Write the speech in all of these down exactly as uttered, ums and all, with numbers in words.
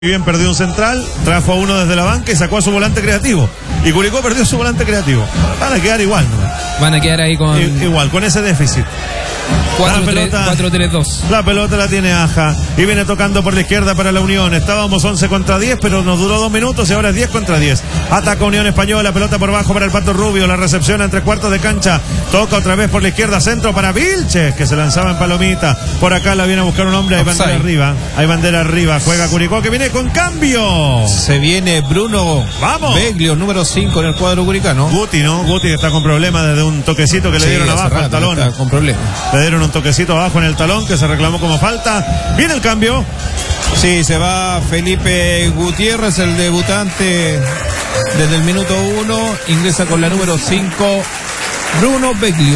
Bien, perdió un central, trajo a uno desde la banca y sacó a su volante creativo. Y Curicó perdió su volante creativo. Van a quedar igual, ¿no? Van a quedar ahí con... I, igual, con ese déficit. cuatro tres dos. La pelota la tiene Aja y viene tocando por la izquierda para la Unión. Estábamos once contra diez, pero nos duró dos minutos y ahora es diez contra diez. Ataca Unión Española, pelota por bajo para el Pato Rubio. La recepción entre cuartos de cancha. Toca otra vez por la izquierda, centro para Vilches, que se lanzaba en palomita. Por acá la viene a buscar un hombre. Hay bandera arriba. Hay bandera arriba. Juega Curicó, que viene con cambio. Se viene Bruno Vamos. Beglio, número cinco en el cuadro curicano. Guti, ¿no? Guti está con problemas desde un toquecito que le Sí, dieron abajo al talón. Está con problemas. Le dieron un toquecito abajo en el talón que se reclamó como falta. Viene el cambio. Sí, se va Felipe Gutiérrez, el debutante desde el minuto uno. Ingresa con la número cinco, Bruno Beglio.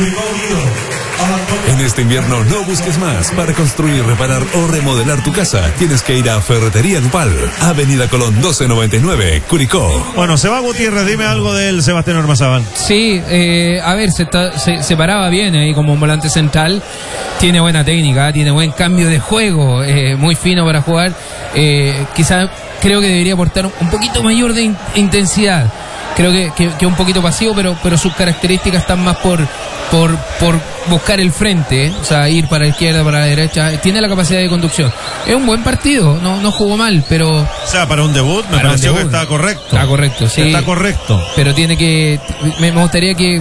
En este invierno no busques más. Para construir, reparar o remodelar tu casa, tienes que ir a Ferretería Nupal, Avenida Colón doce noventa y nueve, Curicó. Bueno, se va Gutiérrez, dime algo del Sebastián Ormazábal. Sí, eh, a ver, se, está, se, se paraba bien ahí como un volante central. Tiene buena técnica, tiene buen cambio de juego, eh, muy fino para jugar. Eh, quizás creo que debería aportar un poquito mayor de in, intensidad. Creo que, que, que un poquito pasivo, pero, pero sus características están más por, por, por buscar el frente, ¿eh? O sea, ir para la izquierda, para la derecha. Tiene la capacidad de conducción. Es un buen partido, no, no jugó mal, pero... O sea, para un debut me pareció que está correcto. Está correcto, sí. Está correcto. Pero tiene que... Me, me gustaría que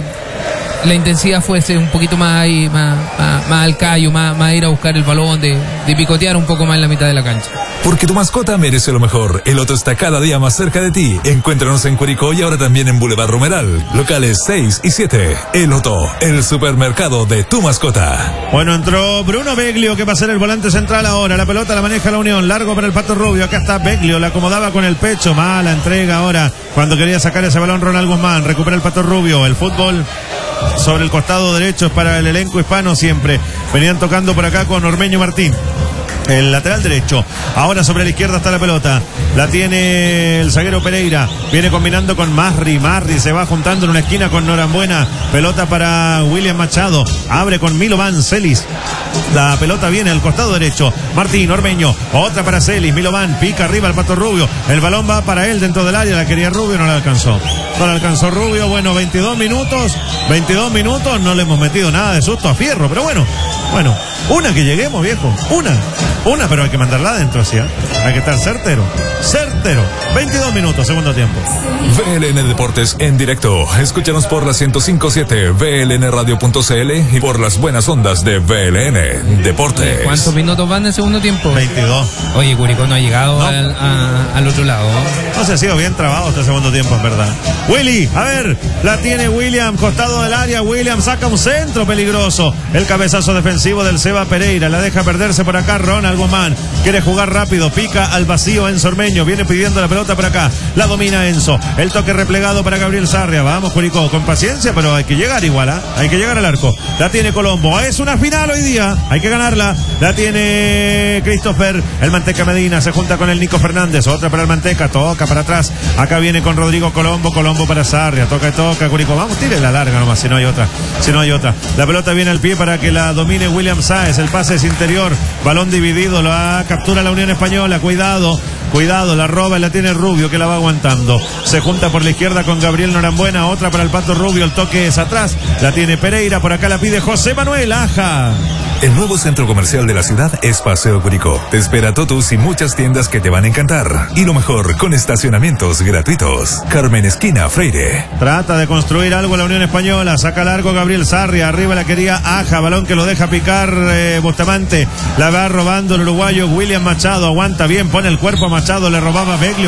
la intensidad fuese un poquito más ahí, más, más, más al callo, más, más ir a buscar el balón, de, de picotear un poco más en la mitad de la cancha. Porque tu mascota merece lo mejor. El Otto está cada día más cerca de ti. Encuéntranos en Curicó y ahora también en Boulevard Romeral. Locales seis y siete. El Otto, el supermercado de tu mascota. Bueno, entró Bruno Beglio, que va a ser el volante central ahora. La pelota la maneja la Unión. Largo para el Pato Rubio. Acá está Beglio. La acomodaba con el pecho. Mala entrega ahora. Cuando quería sacar ese balón Ronald Guzmán. Recupera el Pato Rubio. El fútbol sobre el costado derecho es para el elenco hispano siempre. Venían tocando por acá con Ormeño Martín, el lateral derecho. Ahora sobre la izquierda está la pelota. La tiene el zaguero Pereira. Viene combinando con Marri. Marri se va juntando en una esquina con Norambuena. Pelota para William Machado. Abre con Milovan Celis. La pelota viene al costado derecho. Martín Ormeño. Otra para Celis. Milovan pica arriba al Pato Rubio. El balón va para él dentro del área. La quería Rubio, no la alcanzó. No la alcanzó Rubio. Bueno, veintidós minutos. veintidós minutos. No le hemos metido nada de susto a Fierro. Pero bueno, bueno. Una que lleguemos, viejo. Una. Una, pero hay que mandarla adentro, ¿sí? ¿eh? Hay que estar certero. Certero. veintidós minutos, segundo tiempo. V L N Deportes en directo. Escúchanos por la ciento cinco punto siete V L N radio punto C L y por las buenas ondas de V L N Deportes. ¿Cuántos minutos van de segundo tiempo? veintidós. Oye, Curicó no ha llegado no. Al, a, al otro lado. No se ha sido bien trabado este segundo tiempo, en verdad. Willy, a ver, la tiene William, costado del área. William saca un centro peligroso. El cabezazo defensivo del Seba Pereira. La deja perderse por acá Ronald Guzmán. Quiere jugar rápido, pica al vacío Enzo Ormeño. Viene pidiendo la pelota por acá. La domina Enzo. El toque replegado para Gabriel Sarria. Vamos, Curicó, con paciencia, pero hay que llegar igual, ¿eh? Hay que llegar al arco. La tiene Colombo. Es una final hoy día. Hay que ganarla. La tiene Christopher. El Manteca Medina se junta con el Nico Fernández. Otra para el Manteca. Toca para atrás. Acá viene con Rodrigo Colombo. Colombo para Sarria. Toca y toca. Curicó. Vamos, tire la larga nomás, si no hay otra. Si no hay otra. La pelota viene al pie para que la domine William Sáez. El pase es interior. Balón dividido. La captura la Unión Española. Cuidado. Cuidado, la roba y la tiene Rubio, que la va aguantando. Se junta por la izquierda con Gabriel Norambuena. Otra para el Pato Rubio. El toque es atrás. La tiene Pereira. Por acá la pide José Manuel Aja. El nuevo centro comercial de la ciudad es Paseo Curicó. Te espera Totus y muchas tiendas que te van a encantar. Y lo mejor, con estacionamientos gratuitos. Carmen Esquina Freire. Trata de construir algo la Unión Española. Saca largo Gabriel Sarria. Arriba la quería Aja. Balón que lo deja picar eh, Bustamante. La va robando el uruguayo William Machado. Aguanta bien, pone el cuerpo a Machado. Le robaba Beglio.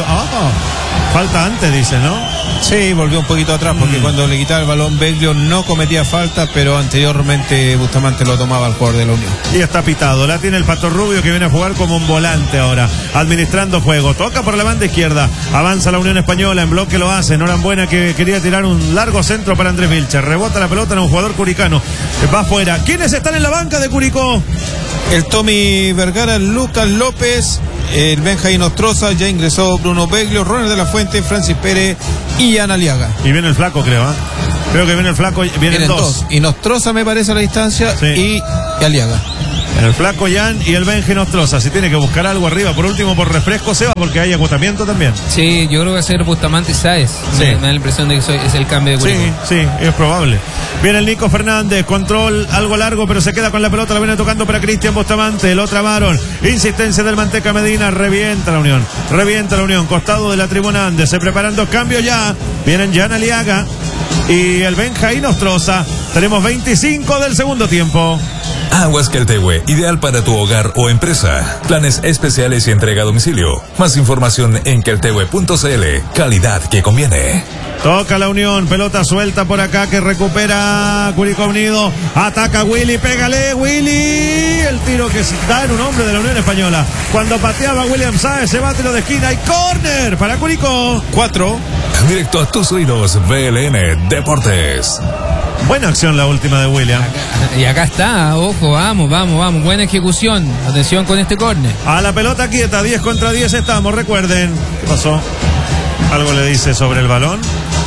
Oh, falta antes, dice, ¿no? Sí, volvió un poquito atrás porque mm. cuando le quitaba el balón Beglio no cometía falta, pero anteriormente Bustamante lo tomaba al jugador de la Unión. Y está pitado. La tiene el Pato Rubio, que viene a jugar como un volante ahora, administrando juego. Toca por la banda izquierda. Avanza la Unión Española. En bloque lo hace. Norambuena, que quería tirar un largo centro para Andrés Vilches. Rebota la pelota en un jugador curicano. Va afuera. ¿Quiénes están en la banca de Curicó? El Tommy Vergara, Lucas López, el Benjamín Ostroza, ya ingresó Bruno Beglio, Ronald de la Fuente, Francis Pérez y Ana Aliaga. Y viene el flaco, creo, ¿eh? Creo que viene el flaco, vienen, vienen dos. dos. Y Nostroza me parece a la distancia, sí. y, y Aliaga. El flaco Jan y el Benji Nostroza. Si tiene que buscar algo arriba, por último, por refresco, se va, porque hay agotamiento también. Sí, yo creo que va a ser Bustamante y Sáez. Sí. Me, me da la impresión de que soy, es el cambio de Curicó. Sí, sí, es probable. Viene el Nico Fernández, control algo largo, pero se queda con la pelota, la viene tocando para Cristian Bustamante, lo tramaron. Insistencia del Manteca Medina, revienta la Unión, revienta la Unión, costado de la tribuna Andes, se preparan dos cambios ya. Vienen Jan Aliaga y el Benja y Nostroza. Tenemos veinticinco del segundo tiempo. Aguas Queltehue, ideal para tu hogar o empresa. Planes especiales y entrega a domicilio. Más información en queltehue punto c l. Calidad que conviene. Toca la Unión, pelota suelta por acá que recupera Curicó Unido. Ataca Willy, pégale Willy. El tiro que da en un hombre de la Unión Española. Cuando pateaba William Sáez, se bate lo de esquina y córner para Curicó. Cuatro. Directo a tus oídos, V L N Deportes. Buena acción la última de William. Y acá está, ojo, vamos, vamos, vamos. Buena ejecución. Atención con este córner. A la pelota quieta, diez contra diez estamos, recuerden. ¿Qué pasó? ¿Algo le dice sobre el balón?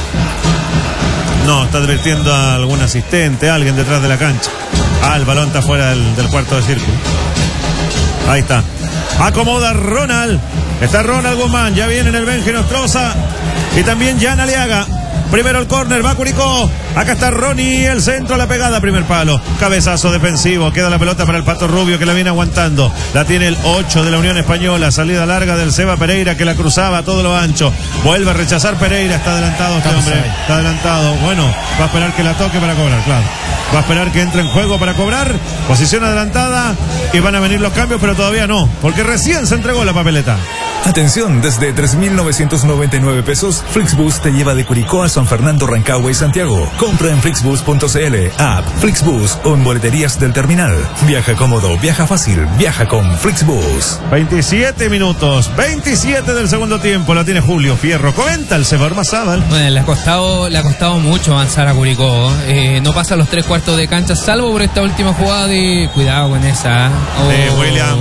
No, está advirtiendo a algún asistente, a alguien detrás de la cancha. Ah, el balón está fuera del, del cuarto de círculo. Ahí está. Acomoda Ronald. Está Ronald Guzmán. Ya viene en el Benji Nostroza. Y también Jan Aliaga. Primero el córner, va Curicó. Acá está Ronnie, el centro, la pegada, primer palo. Cabezazo defensivo, queda la pelota para el Pato Rubio que la viene aguantando. La tiene el ocho de la Unión Española. Salida larga del Seba Pereira que la cruzaba a todo lo ancho. Vuelve a rechazar Pereira, está adelantado este hombre. Está adelantado. Bueno, va a esperar que la toque para cobrar, claro. Va a esperar que entre en juego para cobrar. Posición adelantada y van a venir los cambios, pero todavía no, porque recién se entregó la papeleta. Atención, desde tres mil novecientos noventa y nueve pesos, Flixbus te lleva de Curicó a San Fernando, Rancagua y Santiago. Compra en flixbus punto c l, app Flixbus o en boleterías del terminal. Viaja cómodo, viaja fácil, viaja con Flixbus. veintisiete minutos, veintisiete del segundo tiempo, la tiene Julio Fierro. Comenta el Sebar Mazábal. Bueno, le ha costado, le ha costado mucho avanzar a Curicó. Eh, no pasa los tres cuartos de cancha, salvo por esta última jugada de... Cuidado con esa. Oh, de William.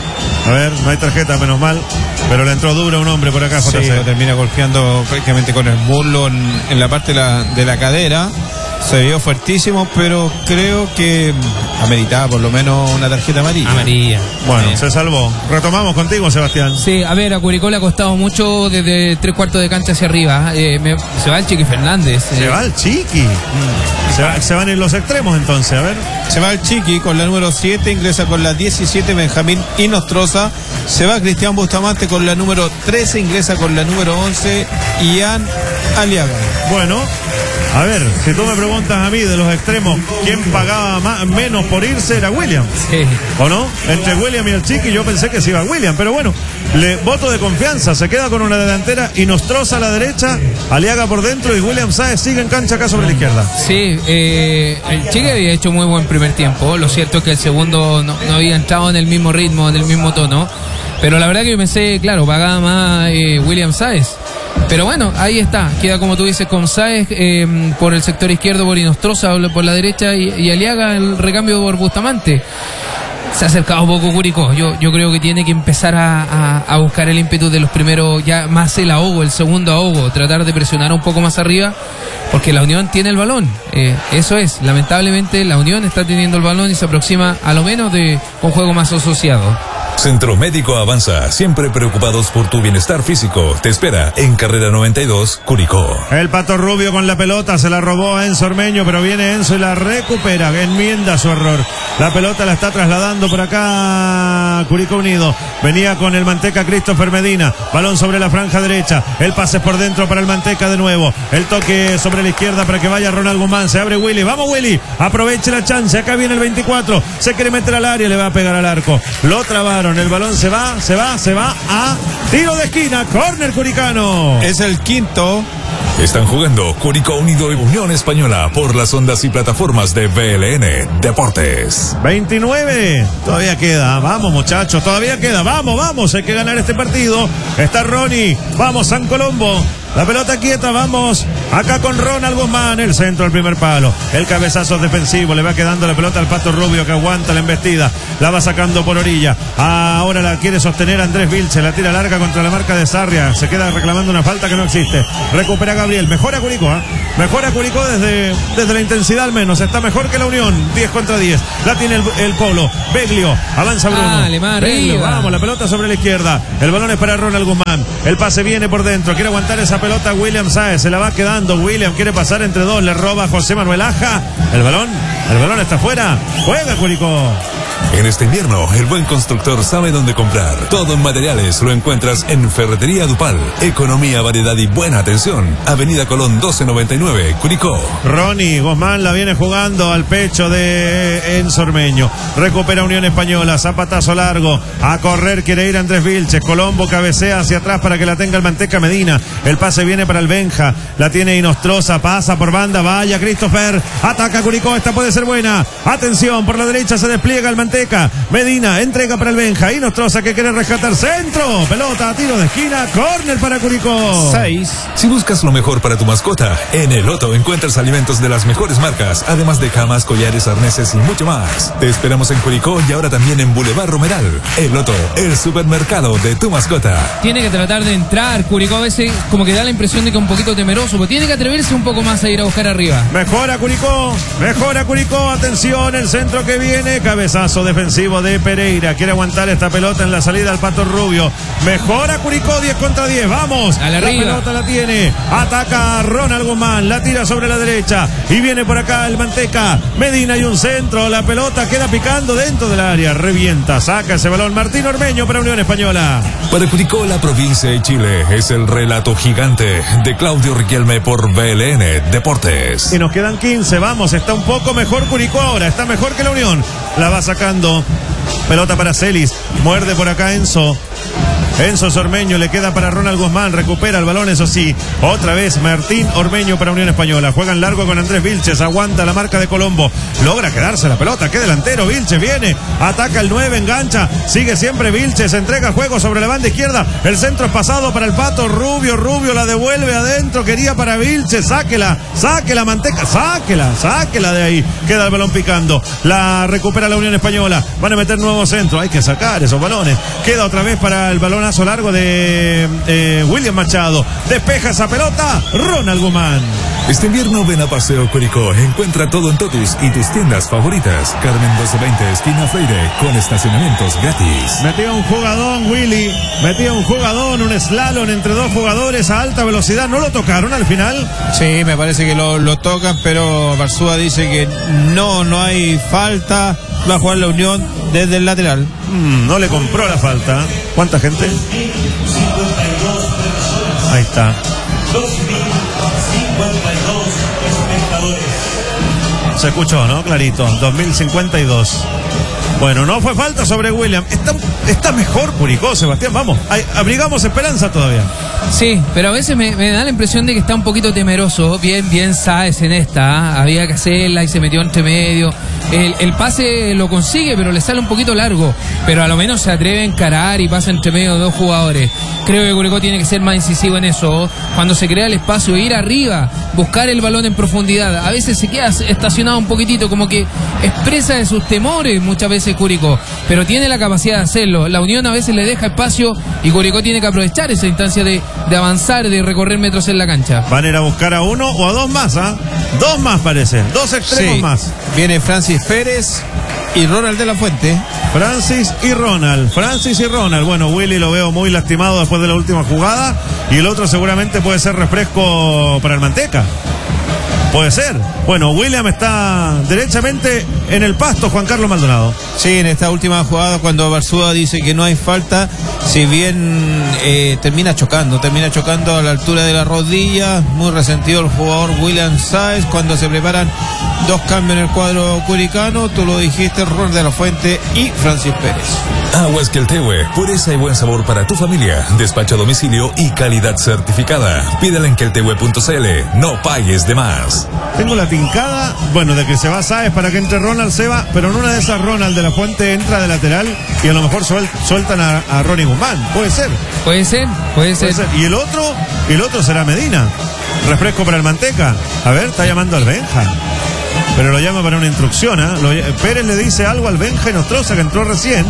A ver, no hay tarjeta, menos mal. Pero le entró duro un hombre por acá, J C. Sí, lo termina golpeando prácticamente con el muslo en, en la parte de la, de la cadera. Se vio fuertísimo, pero creo que ameritaba por lo menos una tarjeta amarilla. Amarilla. Bueno, sí. Se salvó. Retomamos contigo, Sebastián. Sí, a ver, a Curicó le ha costado mucho desde tres cuartos de cancha hacia arriba. Eh, me, se va el Chiqui Fernández. Se eh. va el Chiqui. Mm. Se, va, se van en los extremos entonces, a ver. Se va el Chiqui con la número siete, ingresa con la diecisiete Benjamín Inostroza. Se va Cristian Bustamante con la número trece, ingresa con la número once Ian Aliaga. Bueno, a ver, si tú me preguntas a mí de los extremos, ¿quién pagaba más, menos por irse? Era William. Sí. ¿O no? Entre William y el Chiqui yo pensé que se iba William, pero bueno, le voto de confianza, se queda con una delantera y Nostroza a la derecha, Aliaga por dentro y William Sáez sigue en cancha acá sobre la izquierda. Sí, eh, el Chiqui había hecho muy buen primer tiempo, lo cierto es que el segundo no, no había entrado en el mismo ritmo, en el mismo tono, pero la verdad que yo pensé, claro, pagaba más eh, William Sáez. Pero bueno, ahí está, queda como tú dices con Sáez eh, por el sector izquierdo, por Inostroza por la derecha y, y Aliaga el recambio por Bustamante. Se ha acercado un poco Curicó, yo, yo creo que tiene que empezar a, a, a buscar el ímpetu de los primeros, ya más el ahogo, el segundo ahogo, tratar de presionar un poco más arriba, porque la Unión tiene el balón, eh, eso es, lamentablemente la Unión está teniendo el balón y se aproxima a lo menos de un juego más asociado. Centro Médico Avanza, siempre preocupados por tu bienestar físico. Te espera en Carrera noventa y dos, Curicó. El Pato Rubio con la pelota, se la robó a Enzo Ormeño, pero viene Enzo y la recupera, enmienda su error. La pelota la está trasladando por acá Curicó Unido. Venía con el Manteca Christopher Medina, balón sobre la franja derecha, el pase por dentro para el Manteca de nuevo, el toque sobre la izquierda para que vaya Ronald Guzmán, se abre Willy, vamos Willy, aproveche la chance, acá viene el veinticuatro, se quiere meter al área, le va a pegar al arco, lo trabaron, el balón se va, se va, se va a tiro de esquina, córner curicano. Es el quinto. Están jugando Curicó Unido y Unión Española por las ondas y plataformas de V L N Deportes. veintinueve, todavía queda, vamos muchachos, todavía queda, vamos, vamos, hay que ganar este partido. Está Ronnie, vamos San Colombo, La pelota quieta, vamos. Acá con Ronald Guzmán, el centro al primer palo. El cabezazo defensivo, le va quedando la pelota al Pato Rubio que aguanta la embestida. La va sacando por orilla. Ahora la quiere sostener Andrés Vilche, la tira larga contra la marca de Sarria. Se queda reclamando una falta que no existe. Recupera Gabriel, mejora Curicó, ¿eh? Mejora Curicó desde, desde la intensidad al menos. Está mejor que la Unión, diez contra diez. La tiene el, el Colo, Beglio, avanza Bruno. Dale, más Beglio, arriba. vamos, la pelota sobre la izquierda. El balón es para Ronald Guzmán. El pase viene por dentro, quiere aguantar esa pelota William Sáez, se la va quedando. William quiere pasar entre dos, le roba José Manuel Aja. El balón, el balón está fuera. Juega Curicó. En este invierno, el buen constructor sabe dónde comprar. Todo en materiales lo encuentras en Ferretería Dupal. Economía, variedad y buena atención. Avenida Colón doce noventa y nueve, Curicó. Ronnie Guzmán la viene jugando al pecho de Enzo Ormeño. Recupera Unión Española, zapatazo largo. A correr quiere ir Andrés Vilches. Colombo cabecea hacia atrás para que la tenga el Manteca Medina. El pase viene para el Benja. La tiene Inostroza, pasa por banda. Vaya Christopher. Ataca Curicó, esta puede ser buena. Atención, por la derecha se despliega el Manteca. Medina entrega para el Benja. Inostroza que quiere rescatar centro. Pelota a tiro de esquina. Córner para Curicó. seis. Si buscas lo mejor para tu mascota, en El Loto encuentras alimentos de las mejores marcas, además de camas, collares, arneses y mucho más. Te esperamos en Curicó y ahora también en Boulevard Romeral. El Loto, el supermercado de tu mascota. Tiene que tratar de entrar. Curicó a veces como que da la impresión de que es un poquito temeroso, pero tiene que atreverse un poco más a ir a buscar arriba. Mejora Curicó, mejora Curicó, atención, el centro que viene, cabezazo defensivo de Pereira, quiere aguantar esta pelota en la salida al Pato Rubio, mejora Curicó, diez contra diez, vamos, a la, la pelota la tiene, ataca a Ronald Guzmán, la tira sobre la derecha, y viene por acá el Manteca, Medina y un centro, la pelota queda picando dentro del área, revienta, saca ese balón Martín Ormeño para Unión Española. Para Curicó, la provincia de Chile, es el relato gigante de Claudio Riquelme por B L N Deportes. Y nos quedan quince, vamos, está un poco mejor Curicó ahora, está mejor que la Unión. La va sacando, pelota para Celis, muerde por acá Enzo. Enzo Ormeño, le queda para Ronald Guzmán, recupera el balón, eso sí, otra vez Martín Ormeño para Unión Española, juegan largo con Andrés Vilches, aguanta la marca de Colombo, logra quedarse la pelota, qué delantero, Vilches viene, ataca el nueve, engancha, sigue siempre Vilches, entrega juego sobre la banda izquierda, el centro es pasado para el Pato Rubio, Rubio la devuelve adentro, quería para Vilches, sáquela, sáquela Manteca, sáquela, sáquela de ahí, queda el balón picando, la recupera la Unión Española, van a meter nuevo centro, hay que sacar esos balones, queda otra vez para el balón largo de eh, William Machado, despeja esa pelota Ronald Guzmán. Este invierno ven a Paseo Curicó, encuentra todo en Totus y tus tiendas favoritas. Carmen doce veinte, esquina Freire, con estacionamientos gratis. Metía un jugadón Willy, metía un jugadón, un slalom entre dos jugadores a alta velocidad, ¿no lo tocaron al final? Sí, me parece que lo, lo tocan, pero Barzúa dice que no, no hay falta, va a jugar la Unión desde el lateral. Mm, no le compró la falta. ¿Cuánta gente? Ahí está. Se escuchó, ¿no? Clarito. dos mil cincuenta y dos. Bueno, no fue falta sobre William. Está, está mejor Curicó, Sebastián. Vamos, hay, abrigamos esperanza todavía. Sí, pero a veces me, me da la impresión de que está un poquito temeroso. Bien, bien Sáez en esta. ¿eh? Había que hacerla y se metió entre medio. El, el pase lo consigue, pero le sale un poquito largo. Pero a lo menos se atreve a encarar y pasa entre medio de dos jugadores. Creo que Curicó tiene que ser más incisivo en eso. Cuando se crea el espacio, ir arriba, buscar el balón en profundidad. A veces se queda estacionado un poquitito, como que expresa de sus temores muchas veces Curicó. Pero tiene la capacidad de hacerlo. La Unión a veces le deja espacio y Curicó tiene que aprovechar esa instancia de, de avanzar, de recorrer metros en la cancha. Van a ir a buscar a uno o a dos más, ¿ah? ¿eh? Dos más parece, dos extremos sí. más. Viene Francis Pérez y Ronald de la Fuente. Francis y Ronald, Francis y Ronald. Bueno, Willy lo veo muy lastimado después de la última jugada y el otro seguramente puede ser refresco para el Manteca. Puede ser. Bueno, William está derechamente en el pasto, Juan Carlos Maldonado. Sí, en esta última jugada cuando Barzúa dice que no hay falta, si bien eh, termina chocando, termina chocando a la altura de la rodilla, muy resentido el jugador William Sáez cuando se preparan dos cambios en el cuadro curicano, tú lo dijiste, Ronald de la Fuente y Francis Pérez. Aguas Queltehue, pureza y buen sabor para tu familia, despacho a domicilio y calidad certificada. Pídela en queltehue punto c l, no pagues de más. Tengo la tincada, bueno, de que se va Sáez para que entre Ronald. Ronald Seba, pero en una de esas Ronald de la Fuente entra de lateral y a lo mejor suel, sueltan a, a Ronnie Guzmán. Puede ser. Puede ser, puede ser. Puede ser. Y el otro, el otro será Medina. Refresco para el Manteca. A ver, está llamando al Benja. Pero lo llama para una instrucción, ¿eh? Lo, Pérez le dice algo al Benja Nostroza, que entró recién.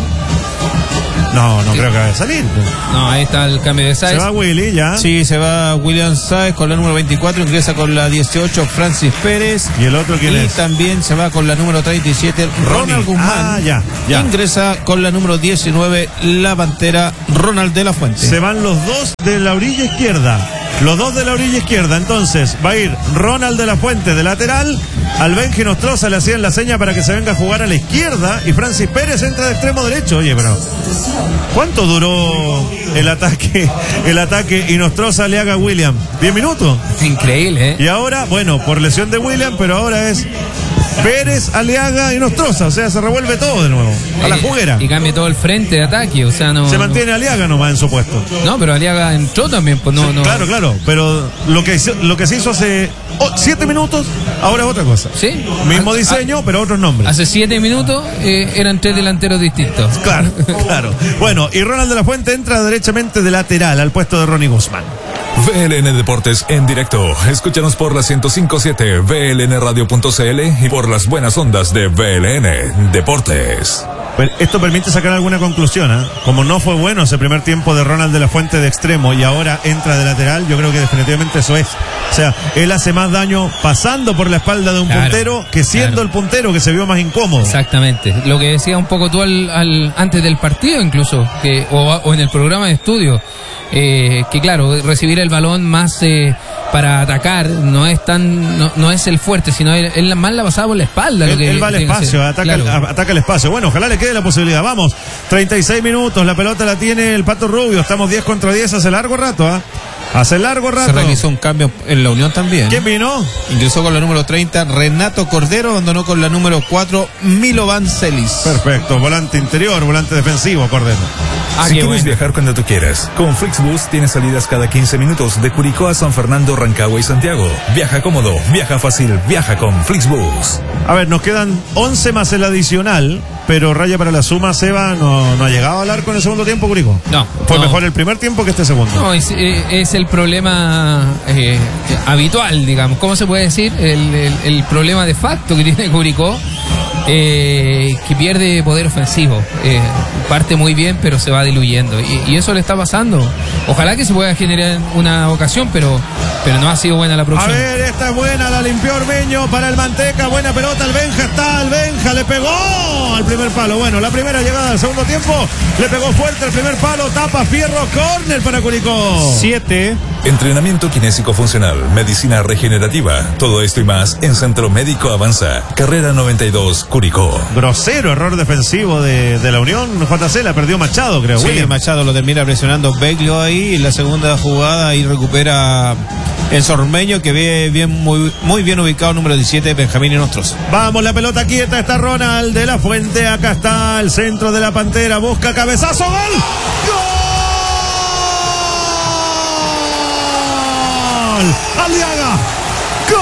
No, no sí. creo que vaya a salir. No, ahí está el cambio de Sáez. Se va Willy ya. Sí, se va William Sáez con la número veinticuatro, ingresa con la dieciocho Francis Pérez. ¿Y el otro quién y es? Y también se va con la número treinta y siete Ronald Guzmán. Ah, ya, ya. Ingresa con la número diecinueve la Pantera Ronald de la Fuente. Se van los dos de la orilla izquierda. Los dos de la orilla izquierda. Entonces va a ir Ronald de la Fuente de lateral. Al Benji Nostroza le hacían la seña para que se venga a jugar a la izquierda. Y Francis Pérez entra de extremo derecho. Oye, pero ¿cuánto duró el ataque? El ataque y Nostroza le haga a William. ¿Diez minutos? Increíble, ¿eh? Y ahora, bueno, por lesión de William, pero ahora es Pérez, Aliaga y Nostroza. O sea, se revuelve todo de nuevo. A la juguera. Y cambia todo el frente de ataque. O sea, no. Se mantiene Aliaga nomás en su puesto. No, pero Aliaga entró también. Pues no, sí, no. Claro, claro. Pero lo que, lo que se hizo hace oh, siete minutos, ahora es otra cosa. Sí. Mismo diseño, a, pero otros nombres. Hace siete minutos eh, eran tres delanteros distintos. Claro, claro. Bueno, y Ronald de la Fuente entra derechamente de lateral al puesto de Ronnie Guzmán. V L N Deportes en directo. Escúchanos por la ciento cinco punto siete V L N radio punto C L y por las buenas ondas de V L N Deportes. Pues esto permite sacar alguna conclusión, ¿eh? Como no fue bueno ese primer tiempo de Ronald de la Fuente de extremo y ahora entra de lateral, yo creo que definitivamente eso es. O sea, él hace más daño pasando por la espalda de un claro, puntero que siendo claro. el puntero que se vio más incómodo. Exactamente. Lo que decía un poco tú al, al antes del partido incluso, que o, o en el programa de estudio. Eh, que claro, recibir el balón más eh, para atacar no es tan no, no es el fuerte, sino él, él más la pasaba por la espalda. Él, lo que él va al espacio, ataca, claro. ataca el espacio. Bueno, ojalá le quede la posibilidad. Vamos, treinta y seis minutos, la pelota la tiene el Pato Rubio, estamos diez contra diez hace largo rato, ¿ah? ¿eh? Hace largo rato. Se realizó un cambio en la Unión también. ¿Quién vino? Ingresó con la número treinta Renato Cordero, abandonó con la número cuatro Milovan Celis. Perfecto, volante interior, volante defensivo, Cordero. Ah, si quieres bueno. viajar cuando tú quieras, con Flixbus tienes salidas cada quince minutos de Curicó a San Fernando, Rancagua y Santiago. Viaja cómodo, viaja fácil, viaja con Flixbus. A ver, nos quedan once más el adicional, pero raya para la suma, Seba, no, no ha llegado al arco en el segundo tiempo, Curicó. No. Fue no. mejor el primer tiempo que este segundo. No, es, es el problema eh, habitual, digamos. ¿Cómo se puede decir? El, el, el problema de facto que tiene Curicó. Eh, que pierde poder ofensivo, eh, parte muy bien pero se va diluyendo y, y eso le está pasando. Ojalá que se pueda generar una ocasión, pero pero no ha sido buena la producción. A ver, esta es buena, la limpió Ormeño para el Manteca, buena pelota, el Benja está, el Benja le pegó al primer palo. Bueno, la primera llegada del segundo tiempo le pegó fuerte el primer palo, tapa Fierro, córner para Curicó. Siete. Entrenamiento kinésico funcional, medicina regenerativa, todo esto y más en Centro Médico Avanza, carrera noventa y dos, Curicó. Grosero error defensivo de, de la Unión, J C la perdió Machado, creo. Sí, William. Machado lo termina presionando Beglio ahí, en la segunda jugada ahí recupera el Sormeño, que ve bien, muy, muy bien ubicado, número diecisiete, Benjamín Nostroza. Vamos, la pelota quieta, está Ronald de la Fuente, acá está el centro de la Pantera, busca cabezazo, gol. ¡Gol! Aliaga, gol,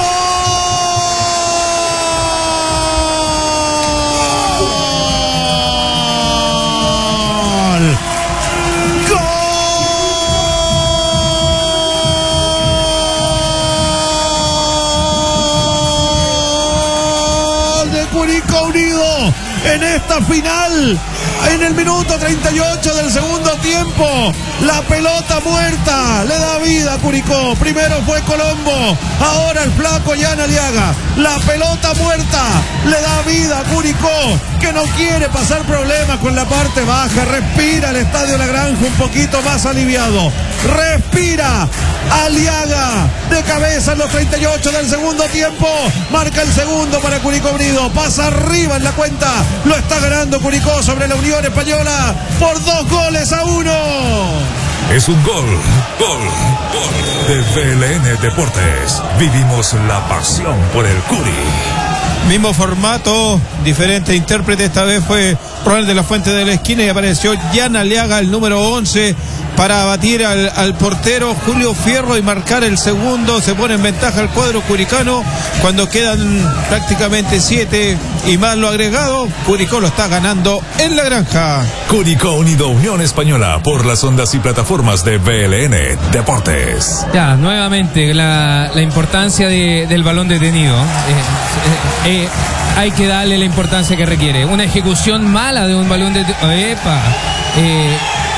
gol de Curicó Unido en esta final. En el minuto treinta y ocho del segundo tiempo, la pelota muerta le da vida a Curicó. Primero fue Colombo, ahora el flaco Jan Aliaga. La pelota muerta le da vida a Curicó, que no quiere pasar problemas con la parte baja. Respira el Estadio La Granja un poquito más aliviado. Respira Aliaga de cabeza en los treinta y ocho del segundo tiempo. Marca el segundo para Curicó Unido. Pasa arriba en la cuenta. Lo está ganando Curicó sobre la Unión Española por dos goles a uno. Es un gol, gol, gol de V L N Deportes. Vivimos la pasión por el Curi. Mismo formato, diferente intérprete, esta vez fue Ronald de la Fuente de la esquina y apareció Jan Aliaga, el número once, para batir al, al portero Julio Fierro y marcar el segundo. Se pone en ventaja el cuadro curicano cuando quedan prácticamente siete y más lo agregado. Curicó lo está ganando en la granja. Curicó Unido Unión Española por las ondas y plataformas de V L N Deportes. Ya, nuevamente la, la importancia de, del balón detenido. Eh, eh, eh, hay que darle la importancia que requiere. Una ejecución mala de un balón detenido. ¡Epa! Eh,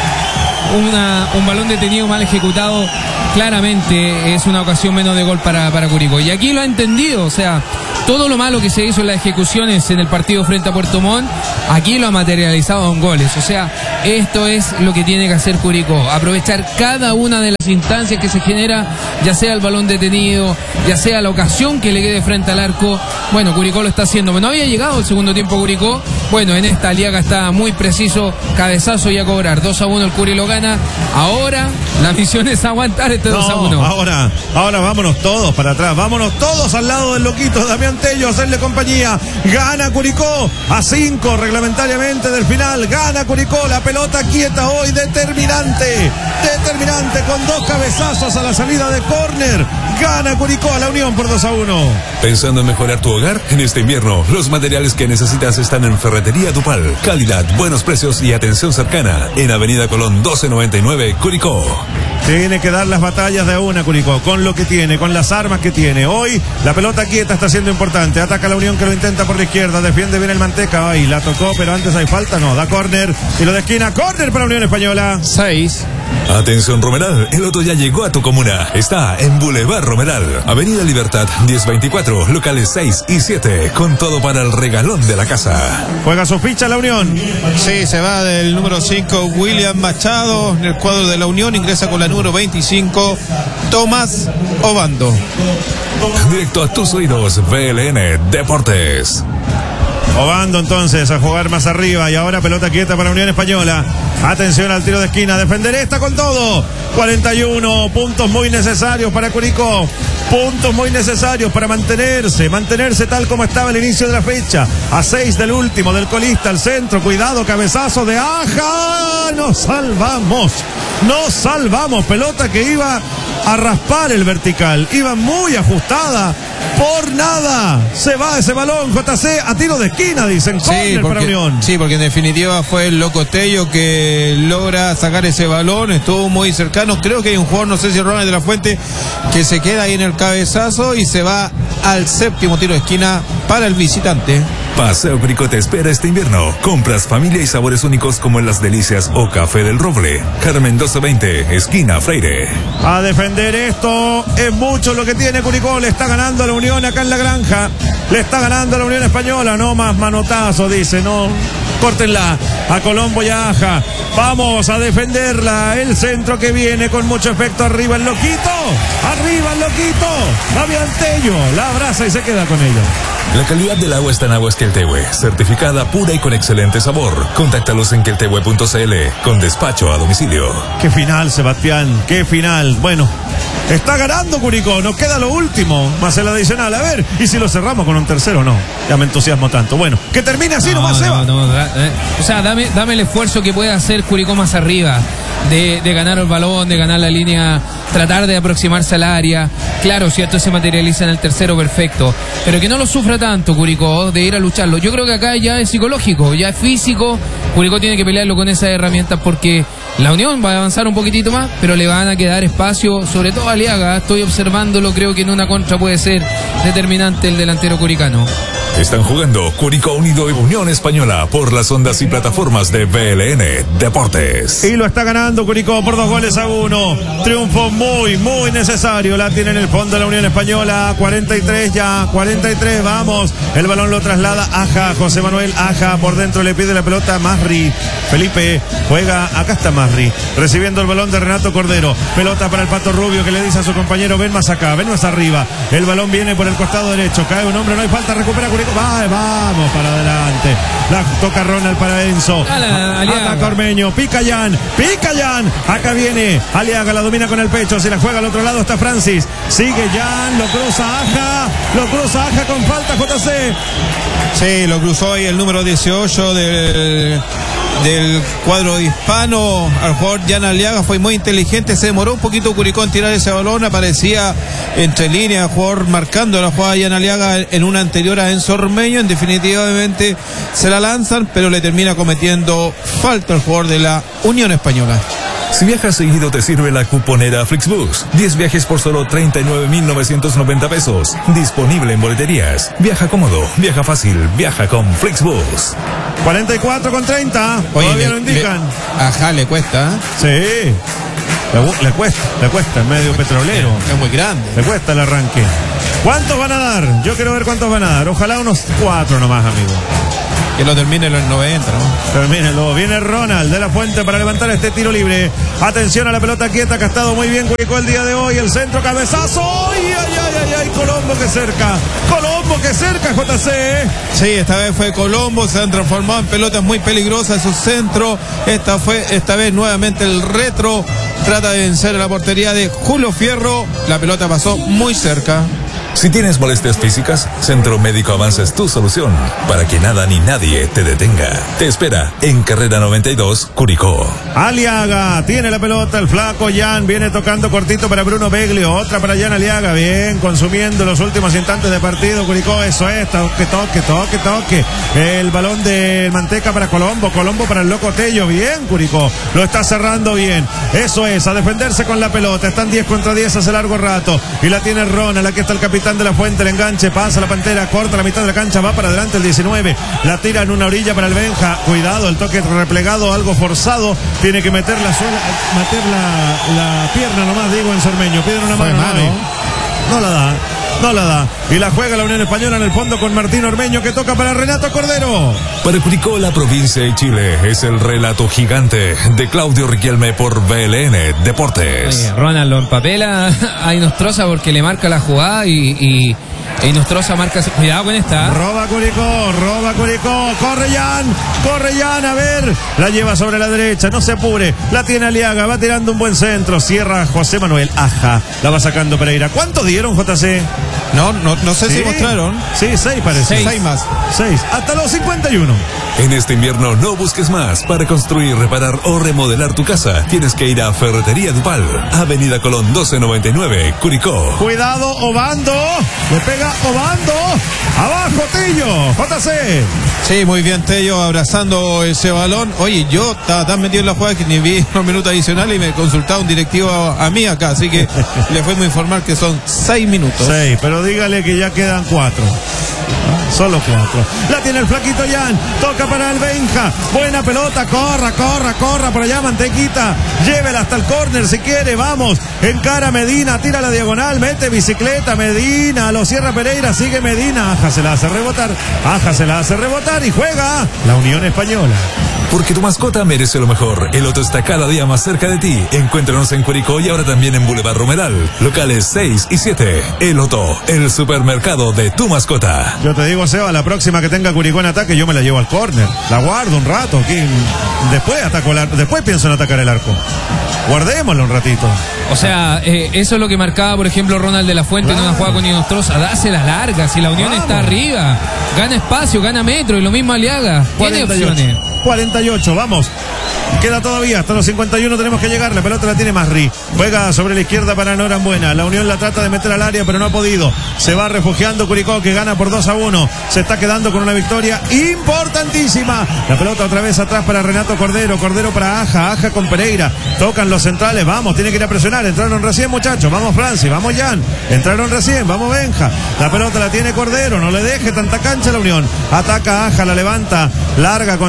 Una, un balón detenido mal ejecutado claramente es una ocasión menos de gol para, para Curicó, y aquí lo ha entendido. O sea, todo lo malo que se hizo en las ejecuciones en el partido frente a Puerto Montt, aquí lo ha materializado en goles. O sea, esto es lo que tiene que hacer Curicó, aprovechar cada una de las instancias que se genera, ya sea el balón detenido, ya sea la ocasión que le quede frente al arco. Bueno, Curicó lo está haciendo, pero no había llegado el segundo tiempo Curicó. Bueno, en esta Aliaga está muy preciso, cabezazo y a cobrar. dos a uno el Curi lo gana. Ahora la misión es aguantar este no, dos a uno. Ahora, ahora vámonos todos para atrás, vámonos todos al lado del loquito Damián Tello a hacerle compañía. Gana Curicó a cinco reglamentariamente del final. Gana Curicó, la pelota quieta hoy, determinante, determinante con dos cabezazos a la salida de córner. Gana Curicó a la Unión por dos a uno. ¿Pensando en mejorar tu hogar? En este invierno, los materiales que necesitas están en Ferretería Tupal. Calidad, buenos precios y atención cercana. En Avenida Colón doce noventa y nueve, Curicó. Tiene que dar las batallas de una Curicó, con lo que tiene, con las armas que tiene. Hoy la pelota quieta está siendo importante. Ataca la Unión, que lo intenta por la izquierda. Defiende bien el Manteca. Ay, la tocó, pero antes hay falta. No, da córner. Y lo de esquina. Córner para la Unión Española. seis. Atención Romeral, el Loto ya llegó a tu comuna. Está en Boulevard Romeral, Avenida Libertad diez veinticuatro, locales seis y siete, con todo para el regalón de la casa. Juega su ficha la Unión. Sí, se va del número cinco William Machado en el cuadro de la Unión. Ingresa con la número veinticinco Tomás Obando. Directo a tus oídos, V L N Deportes. Obando entonces a jugar más arriba, y ahora pelota quieta para Unión Española. Atención al tiro de esquina, defender esta con todo. cuarenta y uno puntos muy necesarios para Curicó. Puntos muy necesarios para mantenerse, mantenerse tal como estaba al inicio de la fecha. A seis del último, del colista al centro. Cuidado, cabezazo de Aja. Nos salvamos, nos salvamos. Pelota que iba a raspar el vertical, iba muy ajustada. Por nada se va ese balón, J C, a tiro de esquina, dicen. Sí, porque, para Unión. Sí, porque en definitiva fue el Loco Tello que logra sacar ese balón. Estuvo muy cercano. Creo que hay un jugador, no sé si Ronald de la Fuente, que se queda ahí en el cabezazo y se va al séptimo tiro de esquina para el visitante. Paseo Curicó te espera este invierno. Compras, familia y sabores únicos como en Las Delicias o Café del Roble. Carmen doce veinte, esquina Freire. A defender esto es mucho lo que tiene Curicó. Le está ganando a la Unión acá en la granja. Le está ganando a la Unión Española. No más manotazo, dice. No, córtenla a Colombo y a Aja. Vamos a defenderla. El centro que viene con mucho efecto. Arriba el loquito. Arriba el loquito. Damián Tello la abraza y se queda con ella. La calidad del agua está en Aguas Queltehue, certificada pura y con excelente sabor. Contáctalos en queltehue punto c l con despacho a domicilio. Qué final, Sebastián, qué final. Bueno, está ganando Curicó, nos queda lo último, más el adicional. A ver, y si lo cerramos con un tercero, no. Ya me entusiasmo tanto. Bueno, que termine así no, nomás, no, Seba. No, da, eh, o sea, dame, dame el esfuerzo que puede hacer Curicó más arriba. De, de ganar el balón, de ganar la línea, tratar de aproximarse al área. Claro, si esto se materializa en el tercero, perfecto. Pero que no lo sufra tanto Curicó, de ir a lucharlo. Yo creo que acá ya es psicológico, ya es físico. Curicó tiene que pelearlo con esas herramientas porque la Unión va a avanzar un poquitito más, pero le van a quedar espacio, sobre todo a Aliaga. Estoy observándolo, creo que en una contra puede ser determinante el delantero curicano. Están jugando Curicó Unido y Unión Española por las ondas y plataformas de V L N Deportes. Y lo está ganando Curicó por dos goles a uno. Triunfo muy, muy necesario. La tiene en el fondo la Unión Española. cuarenta y tres ya, cuarenta y tres, vamos. El balón lo traslada Aja, José Manuel Aja. Por dentro le pide la pelota a Masri. Felipe juega, acá está Masri. Recibiendo el balón de Renato Cordero. Pelota para el Pato Rubio que le dice a su compañero, ven más acá, ven más arriba. El balón viene por el costado derecho. Cae un hombre, no hay falta, recupera Curicó. va, vamos para adelante. La toca Ronald para Enzo. Ataca Ormeño, pica Jan, pica Jan. Acá viene Aliaga, la domina con el pecho. Si la juega al otro lado está Francis. Sigue Jan, lo cruza Aja, lo cruza Aja con falta J C. Sí, lo cruzó ahí el número dieciocho del, del cuadro hispano. Al jugador Jan Aliaga fue muy inteligente, se demoró un poquito Curicó en tirar ese balón, aparecía entre líneas, jugador marcando la jugada de Jan Aliaga en una anterior a Enzo Ormeño. En definitivamente se la lanzan, pero le termina cometiendo falta al jugador de la Unión Española. Si viajas seguido te sirve la cuponera Flixbus. diez viajes por solo treinta y nueve mil novecientos noventa pesos. Disponible en boleterías. Viaja cómodo, viaja fácil, viaja con Flixbus. cuarenta y cuatro con treinta. Oye, todavía le, lo indican. Le, ajá, le cuesta. ¿eh? Sí. Le, le cuesta, le cuesta, el medio petrolero. Es muy grande. Le cuesta el arranque. ¿Cuántos van a dar? Yo quiero ver cuántos van a dar. Ojalá unos cuatro nomás, amigo. Que lo termine en los noventa, ¿no? Termínelo. Viene Ronald de la Fuente para levantar este tiro libre. Atención a la pelota quieta, que ha estado muy bien Curicó el día de hoy. El centro, cabezazo. ¡Ay, ay, ay, ay! ay! Colombo que cerca. Colombo que cerca, J C. Sí, esta vez fue Colombo. Se han transformado en pelotas muy peligrosas su centro. Esta fue, esta vez nuevamente el retro. Trata de vencer a la portería de Julio Fierro. La pelota pasó muy cerca. Si tienes molestias físicas, Centro Médico Avanza es tu solución para que nada ni nadie te detenga. Te espera en Carrera noventa y dos, Curicó. Aliaga tiene la pelota, el flaco Jan viene tocando cortito para Bruno Beglio, otra para Jan Aliaga, bien consumiendo los últimos instantes de partido Curicó, eso es, toque, toque, toque, toque. El balón de Manteca para Colombo, Colombo para el Loco Tello, bien Curicó, lo está cerrando bien, eso es, a defenderse con la pelota, están diez contra diez hace largo rato, y la tiene Ronald, aquí está el capitán de la Fuente, el enganche, pasa la Pantera, corta la mitad de la cancha, va para adelante el diecinueve, la tira en una orilla para el Benja, cuidado, el toque replegado, algo forzado, tiene que meter la suela, meter la, la pierna nomás, digo, en Ormeño, piden una mano, mano. No la da, no la da, y la juega la Unión Española en el fondo con Martín Ormeño, que toca para Renato Cordero. Para Curicó, la provincia de Chile, es el relato gigante de Claudio Riquelme por B L N Deportes. Oye, Ronald lo empapela a Inostroza porque le marca la jugada y, y e Inostroza marca. Cuidado con esta. Roba Curicó, roba Curicó, corre Jan, corre Jan, a ver, la lleva sobre la derecha, no se apure, la tiene Aliaga, va tirando un buen centro, cierra José Manuel Aja, la va sacando Pereira. ¿Cuánto dieron, J C? No, no, no sé ¿Sí? si mostraron. Sí, seis parece. Seis, seis más. Seis, hasta los cincuenta y uno. En este invierno no busques más. Para construir, reparar o remodelar tu casa, tienes que ir a Ferretería Dupal, Avenida Colón doce noventa y nueve, Curicó. Cuidado, Obando, le pega Obando, abajo Tello, J C. Sí, muy bien Tello abrazando ese balón. Oye, yo estaba tan metido en la jugada que ni vi unos minutos adicionales y me consultaba un directivo a, a mí acá, así que le fuimos a informar que son seis minutos. Seis, pero dígale que ya quedan cuatro. Solo cuatro. La tiene el flaquito Jan. Toca para el Benja. Buena pelota. Corra, corra, corra. Por allá Mantequita. Llévela hasta el córner si quiere. Vamos. Encara Medina. Tira la diagonal. Mete bicicleta. Medina. Lo cierra Pereira. Sigue Medina. Aja se la hace rebotar. Aja se la hace rebotar. Y juega la Unión Española. Porque tu mascota merece lo mejor. El Loto está cada día más cerca de ti. Encuéntranos en Curicó y ahora también en Boulevard Romeral. Locales seis y siete. El Loto, el supermercado de tu mascota. Yo te digo, Seba, la próxima que tenga Curicó en ataque, yo me la llevo al córner. La guardo un rato. Aquí. Después ataco el arco. Después pienso en atacar el arco. Guardémoslo un ratito. O sea, eh, eso es lo que marcaba, por ejemplo, Ronald de la Fuente claro. en una jugada con Inostroza. Dásela larga. Si la Unión Vamos. está arriba, gana espacio, gana metro. Y lo mismo Aliaga. Tiene opciones. cuarenta y ocho, vamos. Queda todavía, hasta los cincuenta y uno tenemos que llegar. La pelota la tiene Masri. Juega sobre la izquierda para Norambuena. La Unión la trata de meter al área, pero no ha podido. Se va refugiando Curicó, que gana por dos a uno. Se está quedando con una victoria importantísima. La pelota otra vez atrás para Renato Cordero. Cordero para Aja. Aja con Pereira. Tocan los centrales. Vamos, tiene que ir a presionar. Entraron recién, muchachos. Vamos, Francis. Vamos, Jan. Entraron recién. Vamos, Benja. La pelota la tiene Cordero. No le deje tanta cancha a la Unión. Ataca Aja, la levanta. Larga contra el área.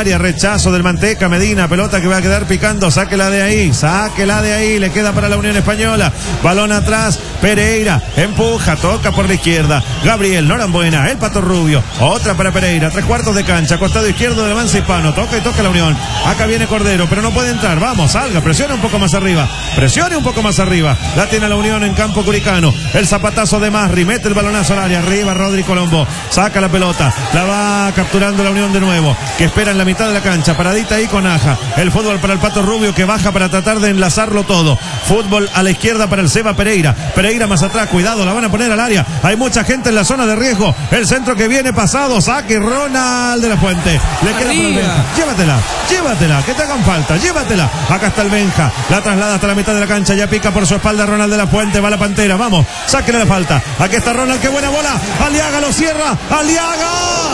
área, rechazo del Manteca Medina, pelota que va a quedar picando, sáquela de ahí, sáquela de ahí, le queda para la Unión Española, balón atrás, Pereira, empuja, toca por la izquierda, Gabriel Norambuena, el Pato Rubio, otra para Pereira, tres cuartos de cancha, costado izquierdo del avance hispano, toca y toca la Unión, acá viene Cordero, pero no puede entrar, vamos, salga, presione un poco más arriba, presione un poco más arriba, la tiene la Unión en campo curicano, el zapatazo de Masri, mete el balonazo al área, arriba Rodri Colombo, saca la pelota, la va capturando la Unión de nuevo, que espera en la mitad de la cancha, paradita ahí con Aja, el fútbol para el Pato Rubio que baja para tratar de enlazarlo todo, fútbol a la izquierda para el Seba Pereira, Pereira más atrás, cuidado, la van a poner al área, hay mucha gente en la zona de riesgo, el centro que viene pasado, saque Ronald de la Fuente, le queda por el Benja, llévatela, llévatela, que te hagan falta, llévatela, acá está el Benja, la traslada hasta la mitad de la cancha, ya pica por su espalda Ronald de la Fuente, va la Pantera, vamos, sáquele la falta, aquí está Ronald, qué buena bola, Aliaga lo cierra, Aliaga,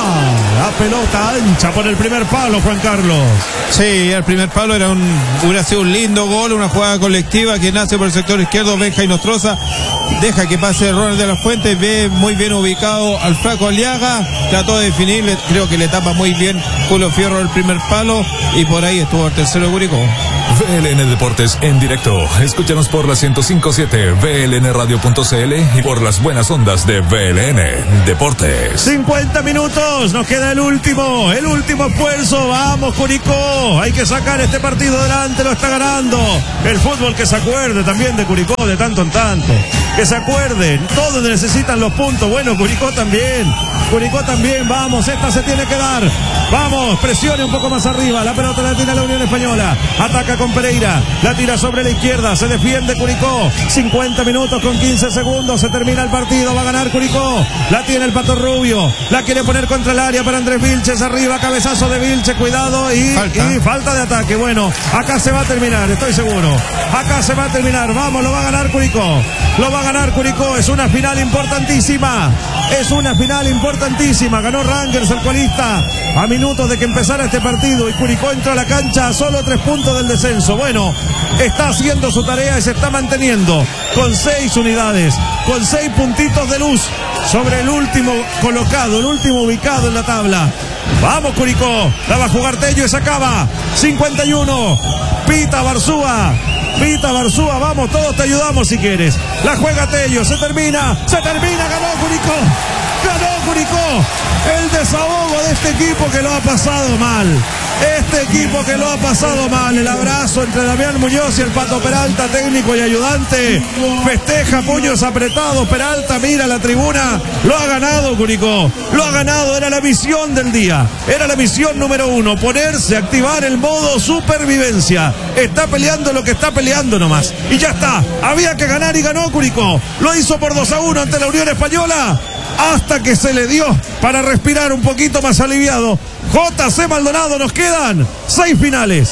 la pelota ancha por el primer palo, Juan Carlos. Sí, el primer palo era un, hubiera sido un lindo gol, una jugada colectiva que nace por el sector izquierdo, Benja y Nostroza, deja que pase Ronald de la Fuente, ve muy bien ubicado al flaco Aliaga, trató de definirle, creo que le tapa muy bien Julio Fierro el primer palo y por ahí estuvo el tercero de Curicó. V L N Deportes en directo. Escúchanos por la ciento cinco punto siete V L N radio punto C L y por las buenas ondas de V L N Deportes. cincuenta minutos, nos queda el último, el último esfuerzo, vamos Curicó, hay que sacar este partido adelante, lo está ganando. El fútbol que se acuerde también de Curicó de tanto en tanto, que se acuerden, todos necesitan los puntos, bueno Curicó también, Curicó también, vamos, esta se tiene que dar, vamos, presione un poco más arriba, la pelota la tiene la Unión Española, ataca con Pereira, la tira sobre la izquierda, se defiende Curicó, cincuenta minutos con quince segundos, se termina el partido, va a ganar Curicó, la tiene el Pato Rubio, la quiere poner contra el área para Andrés Vilches, arriba, cabezazo de Vilches, cuidado y falta. y falta de ataque, bueno, acá se va a terminar, estoy seguro, acá se va a terminar, vamos, lo va a ganar Curicó, lo va a ganar Curicó, es una final importantísima, es una final importantísima, ganó Rangers el colista a minutos de que empezara este partido y Curicó entró a la cancha a solo tres puntos del descenso, bueno, está haciendo su tarea y se está manteniendo con seis unidades, con seis puntitos de luz sobre el último colocado, el último ubicado en la tabla. Vamos Curicó, la va a jugar Tello y se acaba, cincuenta y uno, pita Barzúa, pita Barzúa, vamos, todos te ayudamos si quieres, la juega Tello, se termina, se termina, ganó Curicó, ganó Curicó, el desahogo de este equipo que lo ha pasado mal, este equipo que lo ha pasado mal, el abrazo entre Damián Muñoz y el Pato Peralta, técnico y ayudante, festeja, puños apretados, Peralta mira la tribuna, lo ha ganado Curicó, lo ha ganado, era la misión del día, era la misión número uno, ponerse, activar el modo supervivencia, está peleando lo que está peleando nomás, y ya está, había que ganar y ganó Curicó, lo hizo por dos a uno ante la Unión Española, hasta que se le dio para respirar un poquito más aliviado. J C Maldonado, nos quedan seis finales.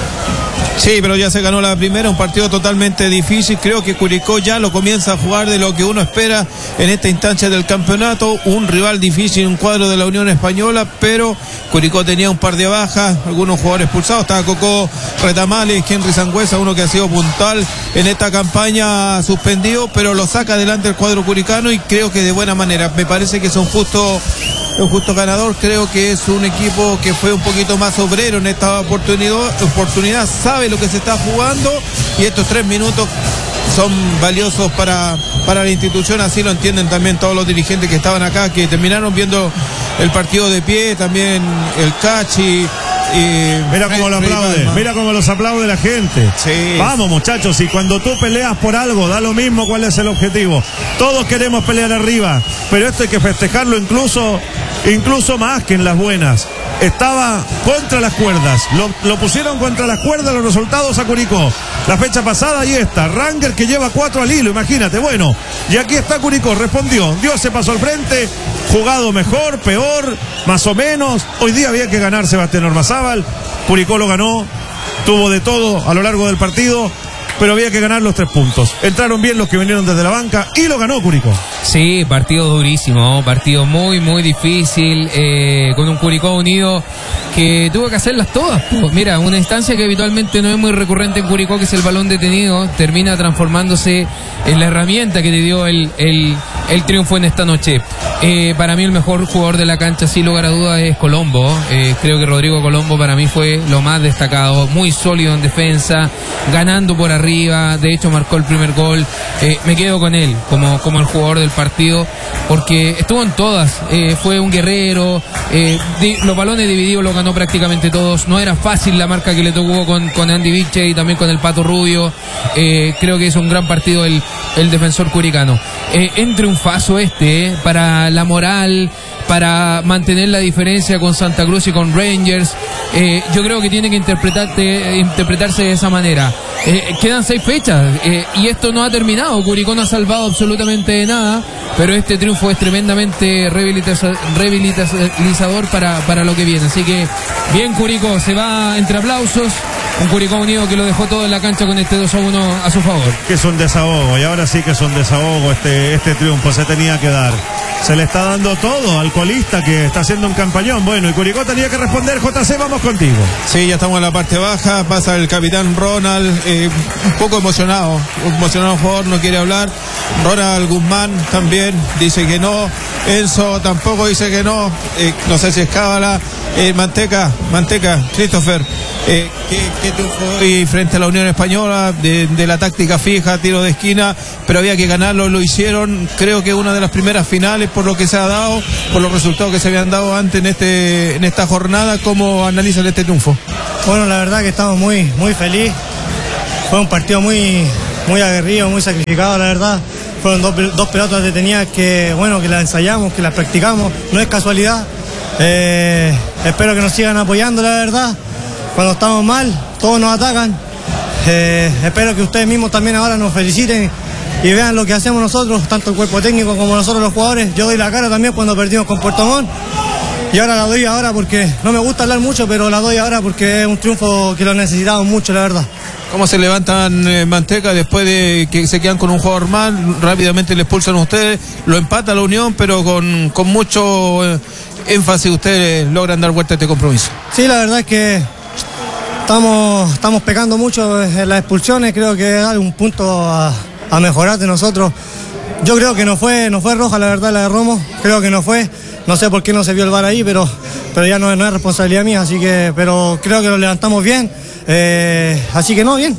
Sí, pero ya se ganó la primera, un partido totalmente difícil. Creo que Curicó ya lo comienza a jugar de lo que uno espera en esta instancia del campeonato. Un rival difícil, un cuadro de la Unión Española, pero Curicó tenía un par de bajas, algunos jugadores expulsados. Estaba Coco Retamales, Henry Sangüesa, uno que ha sido puntual en esta campaña, suspendido, pero lo saca adelante el cuadro curicano y creo que de buena manera. Me parece que es un justo... un justo ganador, creo que es un equipo que fue un poquito más obrero en esta oportunidad, oportunidad sabe lo que se está jugando y estos tres minutos son valiosos para, para la institución, así lo entienden también todos los dirigentes que estaban acá, que terminaron viendo el partido de pie, también el Cachi. Y mira cómo lo aplaude, mira cómo los aplaude la gente. Sí. Vamos muchachos, y cuando tú peleas por algo, da lo mismo cuál es el objetivo. Todos queremos pelear arriba, pero esto hay que festejarlo incluso, incluso más que en las buenas. Estaba contra las cuerdas, lo, lo pusieron contra las cuerdas los resultados a Curicó. La fecha pasada ahí está, Ranger que lleva cuatro al hilo, imagínate, bueno, y aquí está Curicó, respondió, Dios se pasó al frente, jugado mejor, peor, más o menos, hoy día había que ganar Sebastián Ormazábal, Curicó lo ganó, tuvo de todo a lo largo del partido, pero había que ganar los tres puntos. Entraron bien los que vinieron desde la banca y lo ganó Curicó. Sí, partido durísimo, partido muy, muy difícil, eh, con un Curicó unido que tuvo que hacerlas todas. Pues. Mira, una instancia que habitualmente no es muy recurrente en Curicó, que es el balón detenido, termina transformándose en la herramienta que te dio el, el, el triunfo en esta noche. Eh, para mí el mejor jugador de la cancha, sin lugar a dudas, es Colombo. Eh, creo que Rodrigo Colombo para mí fue lo más destacado, muy sólido en defensa, ganando por arriba, de hecho marcó el primer gol. Eh, me quedo con él como, como el jugador del partido, porque estuvo en todas, eh, fue un guerrero, eh, di, los balones divididos los ganó prácticamente todos, no era fácil la marca que le tocó con, con Andy Viche y también con el Pato Rubio. Eh, creo que es un gran partido el, el defensor curicano. Eh, en triunfazo este, eh, para la moral, para mantener la diferencia con Santa Cruz y con Rangers. Eh, yo creo que tiene que interpretarte, interpretarse de esa manera. Eh, quedan seis fechas eh, y esto no ha terminado. Curicó no ha salvado absolutamente de nada, pero este triunfo es tremendamente rehabilitaza- rehabilitador para, para lo que viene. Así que bien, Curicó, se va entre aplausos. Un Curicó Unido que lo dejó todo en la cancha con este dos a uno a su favor. Que es un desahogo, y ahora sí que es un desahogo este, este triunfo, se tenía que dar. Se le está dando todo al colista que está haciendo un campañón. Bueno, y Curicó tenía que responder. J C, vamos contigo. Sí, ya estamos en la parte baja, pasa el capitán Ronald, eh, un poco emocionado, emocionado el jugador, no quiere hablar. Ronald Guzmán también dice que no, Enzo tampoco dice que no, eh, no sé si es cábala. Eh, Manteca, Manteca, Christopher, eh, ¿qué, qué triunfo hoy frente a la Unión Española de, de la táctica fija, tiro de esquina, pero había que ganarlo, lo hicieron. Creo que es una de las primeras finales por lo que se ha dado, por los resultados que se habían dado antes en este en esta jornada. ¿Cómo analizan este triunfo? Bueno, la verdad que estamos muy muy felices. Fue un partido muy muy aguerrido, muy sacrificado, la verdad. Fueron dos, dos pelotas detenidas que, bueno, que las ensayamos, que las practicamos, no es casualidad. Eh, espero que nos sigan apoyando, la verdad. Cuando estamos mal, todos nos atacan. Eh, espero que ustedes mismos también ahora nos feliciten y vean lo que hacemos nosotros, tanto el cuerpo técnico como nosotros los jugadores. Yo doy la cara también cuando perdimos con Puerto Montt, y ahora la doy ahora porque no me gusta hablar mucho, pero la doy ahora porque es un triunfo que lo necesitamos mucho, la verdad. ¿Cómo se levantan eh, Manteca después de que se quedan con un jugador más? Rápidamente le expulsan a ustedes, lo empata la Unión, pero con, con mucho eh, énfasis ustedes logran dar vuelta a este compromiso. Sí, la verdad es que estamos, estamos pecando mucho en las expulsiones. Creo que es un punto a, a mejorar de nosotros. Yo creo que no fue, no fue roja, la verdad, la de Romo. Creo que no fue. No sé por qué no se vio el V A R ahí, pero, pero ya no, no es responsabilidad mía, así que, pero creo que lo levantamos bien. Eh, así que no, bien.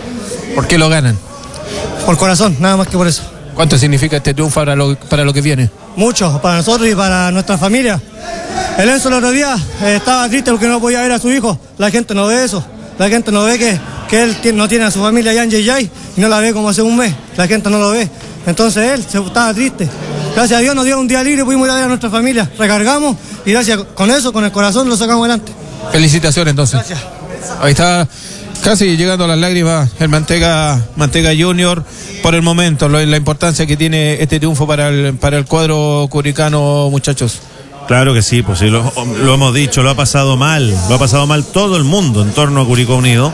¿Por qué lo ganan? Por corazón, nada más que por eso. ¿Cuánto significa este triunfo para lo, para lo que viene? Mucho, para nosotros y para nuestra familia. El Enzo el otro día eh, estaba triste porque no podía ver a su hijo. La gente no ve eso. La gente no ve que, que él tiene, no tiene a su familia allá en J J y no la ve como hace un mes. La gente no lo ve. Entonces él se, estaba triste. Gracias a Dios nos dio un día libre y pudimos ir a ver a nuestra familia. Recargamos y gracias con eso, con el corazón, lo sacamos adelante. Felicitaciones entonces. Gracias. Ahí está, casi llegando a las lágrimas el Manteca, Manteca Junior por el momento, lo, la importancia que tiene este triunfo para el, para el cuadro curicano, muchachos. Claro que sí, pues sí, lo, lo hemos dicho, lo ha pasado mal, lo ha pasado mal todo el mundo en torno a Curicó Unido.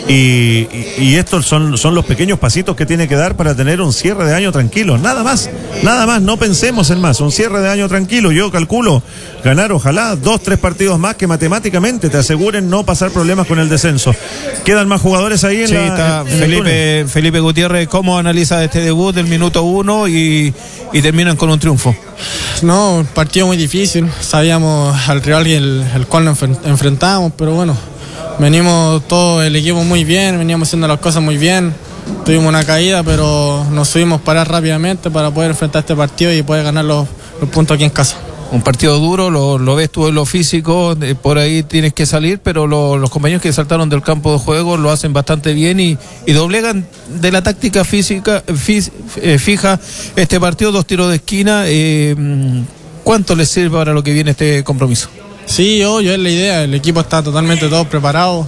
Y, y, y estos son, son los pequeños pasitos que tiene que dar para tener un cierre de año tranquilo. Nada más, nada más, no pensemos en más. Un cierre de año tranquilo. Yo calculo ganar, ojalá, dos, tres partidos más que matemáticamente te aseguren no pasar problemas con el descenso. ¿Quedan más jugadores ahí en sí, la está en, en Felipe, Felipe Gutiérrez, ¿cómo analiza este debut del minuto uno y, y terminan con un triunfo? No, un partido muy difícil. Sabíamos al rival y el, el cual nos enfrentábamos, pero bueno. Venimos todo el equipo muy bien, veníamos haciendo las cosas muy bien. Tuvimos una caída, pero nos subimos para rápidamente para poder enfrentar este partido y poder ganar los, los puntos aquí en casa. Un partido duro, lo, lo ves tú en lo físico, de, por ahí tienes que salir, pero lo, los compañeros que saltaron del campo de juego lo hacen bastante bien y, y doblegan de la táctica física fis, eh, fija este partido, dos tiros de esquina. Eh, ¿Cuánto les sirve para lo que viene este compromiso? Sí, obvio, es la idea. El equipo está totalmente todo preparado.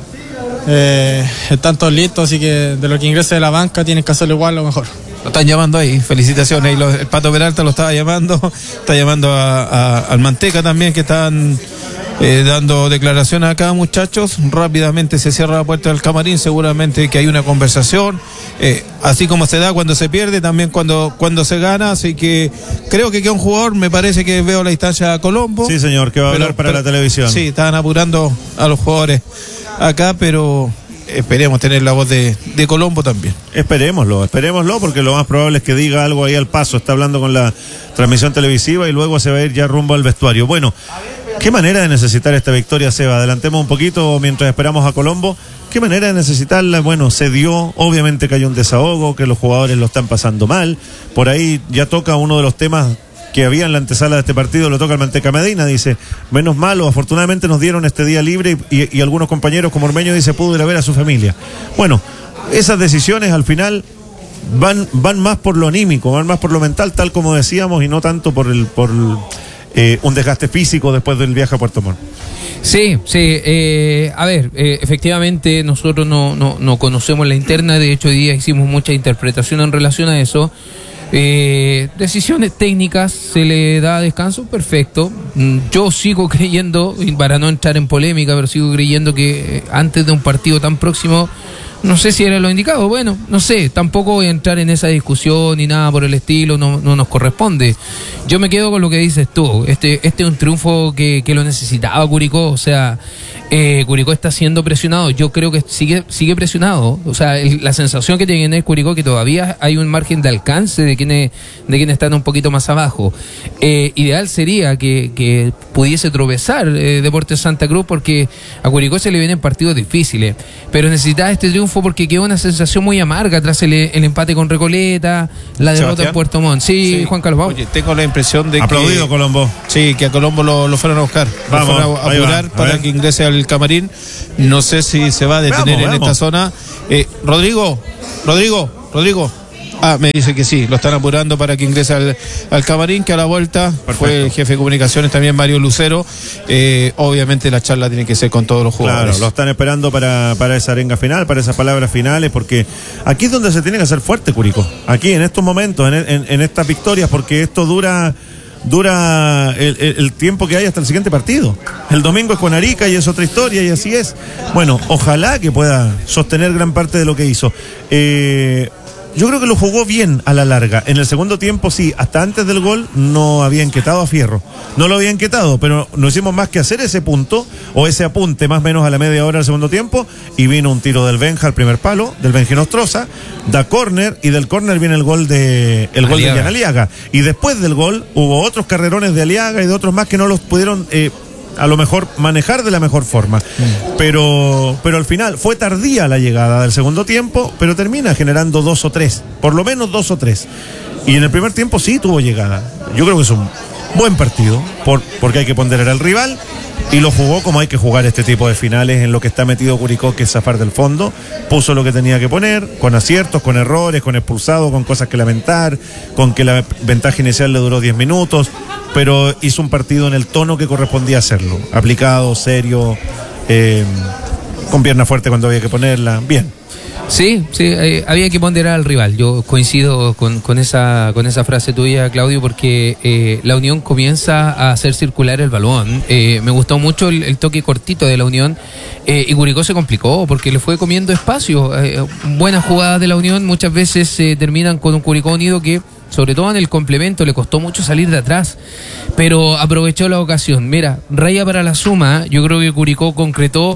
Eh, están todos listos, así que de lo que ingrese de la banca tienen que hacerlo igual o mejor. Lo están llamando ahí, felicitaciones. Y lo, el Pato Peralta lo estaba llamando, está llamando a, a, al Manteca también, que están eh, dando declaraciones acá, muchachos. Rápidamente se cierra la puerta del camarín, seguramente que hay una conversación, eh, así como se da cuando se pierde, también cuando, cuando se gana. Así que creo que queda un jugador, me parece que veo la distancia a Colombo. Sí, señor, que va a hablar pero, para pero, la televisión. Sí, estaban apurando a los jugadores acá, pero esperemos tener la voz de, de Colombo también. Esperémoslo, esperémoslo, porque lo más probable es que diga algo ahí al paso. Está hablando con la transmisión televisiva y luego se va a ir ya rumbo al vestuario. Bueno, qué manera de necesitar esta victoria, Seba. Adelantemos un poquito mientras esperamos a Colombo. Qué manera de necesitarla. Bueno, se dio, obviamente que hay un desahogo, que los jugadores lo están pasando mal. Por ahí ya toca uno de los temas que había en la antesala de este partido, lo toca el Manteca Medina, dice, menos malo, afortunadamente nos dieron este día libre y, y, y algunos compañeros como Ormeño dice, pudo ir a ver a su familia. Bueno, esas decisiones al final van, van más por lo anímico, van más por lo mental, tal como decíamos, y no tanto por el, por el, eh, un desgaste físico después del viaje a Puerto Montt. Sí, sí, eh, a ver, eh, efectivamente nosotros no, no, no conocemos la interna, de hecho hoy día hicimos mucha interpretación en relación a eso. Eh, decisiones técnicas, se le da descanso, perfecto. Yo sigo creyendo, para no entrar en polémica, pero sigo creyendo que eh, antes de un partido tan próximo, no sé si era lo indicado, bueno, no sé, tampoco voy a entrar en esa discusión ni nada por el estilo, no, no nos corresponde. Yo me quedo con lo que dices tú, este, este es un triunfo que, que lo necesitaba Curicó, o sea, eh, Curicó está siendo presionado, yo creo que sigue, sigue presionado, o sea, el, la sensación que tiene es Curicó que todavía hay un margen de alcance de quienes, de quienes están un poquito más abajo. Eh, ideal sería que, que pudiese tropezar eh, Deportes Santa Cruz, porque a Curicó se le vienen partidos difíciles, pero necesitaba este triunfo porque quedó una sensación muy amarga tras el, el empate con Recoleta, la derrota Sebastián. en Puerto Montt. Sí, sí, Juan Carlos, vamos. Oye, tengo la impresión de Aplaudido que... Colombo. Sí, que a Colombo lo, lo fueron a buscar. Vamos, lo fueron a ahí apurar va, a para ver. que ingrese al camarín. No sé si se va a detener Veamos, en veamos. esta zona. Eh, Rodrigo, Rodrigo, Rodrigo. Ah, me dice que sí, lo están apurando para que ingrese al, al camarín, que a la vuelta Perfecto. fue el jefe de comunicaciones también, Mario Lucero. Eh, obviamente la charla tiene que ser con todos los jugadores. Claro, lo están esperando para, para esa arenga final, para esas palabras finales, porque aquí es donde se tiene que hacer fuerte Curicó. Aquí, en estos momentos, en, en, en estas victorias, porque esto dura dura el, el, el tiempo que hay hasta el siguiente partido. El domingo es con Arica y es otra historia y así es. Bueno, ojalá que pueda sostener gran parte de lo que hizo. Eh... Yo creo que lo jugó bien a la larga. En el segundo tiempo, sí, hasta antes del gol no había inquietado a Fierro. No lo había inquietado, pero no hicimos más que hacer ese punto, o ese apunte más o menos a la media hora del segundo tiempo, y vino un tiro del Benja al primer palo, del Benji Nostroza, da córner, y del córner viene el gol de el gol Aliaga. de Jan Aliaga. Y después del gol hubo otros carrerones de Aliaga y de otros más que no los pudieron... Eh, a lo mejor manejar de la mejor forma, mm. pero pero al final fue tardía la llegada del segundo tiempo, pero termina generando dos o tres, por lo menos dos o tres, y en el primer tiempo sí tuvo llegada. Yo creo que es un buen partido, por, porque hay que ponderar al rival, y lo jugó como hay que jugar este tipo de finales, en lo que está metido Curicó, que es zafar del fondo. Puso lo que tenía que poner, con aciertos, con errores, con expulsados, con cosas que lamentar, con que la ventaja inicial le duró diez minutos, pero hizo un partido en el tono que correspondía hacerlo, aplicado, serio, eh, con pierna fuerte cuando había que ponerla, bien. Sí, sí, eh, había que ponderar al rival. Yo coincido con, con esa con esa frase tuya, Claudio, porque eh, la Unión comienza a hacer circular el balón. Eh, me gustó mucho el, el toque cortito de la Unión, eh, y Curicó se complicó porque le fue comiendo espacio. Eh, buenas jugadas de la Unión muchas veces eh, terminan con un Curicó Unido que, sobre todo en el complemento, le costó mucho salir de atrás, pero aprovechó la ocasión. Mira, raya para la suma. Yo creo que Curicó concretó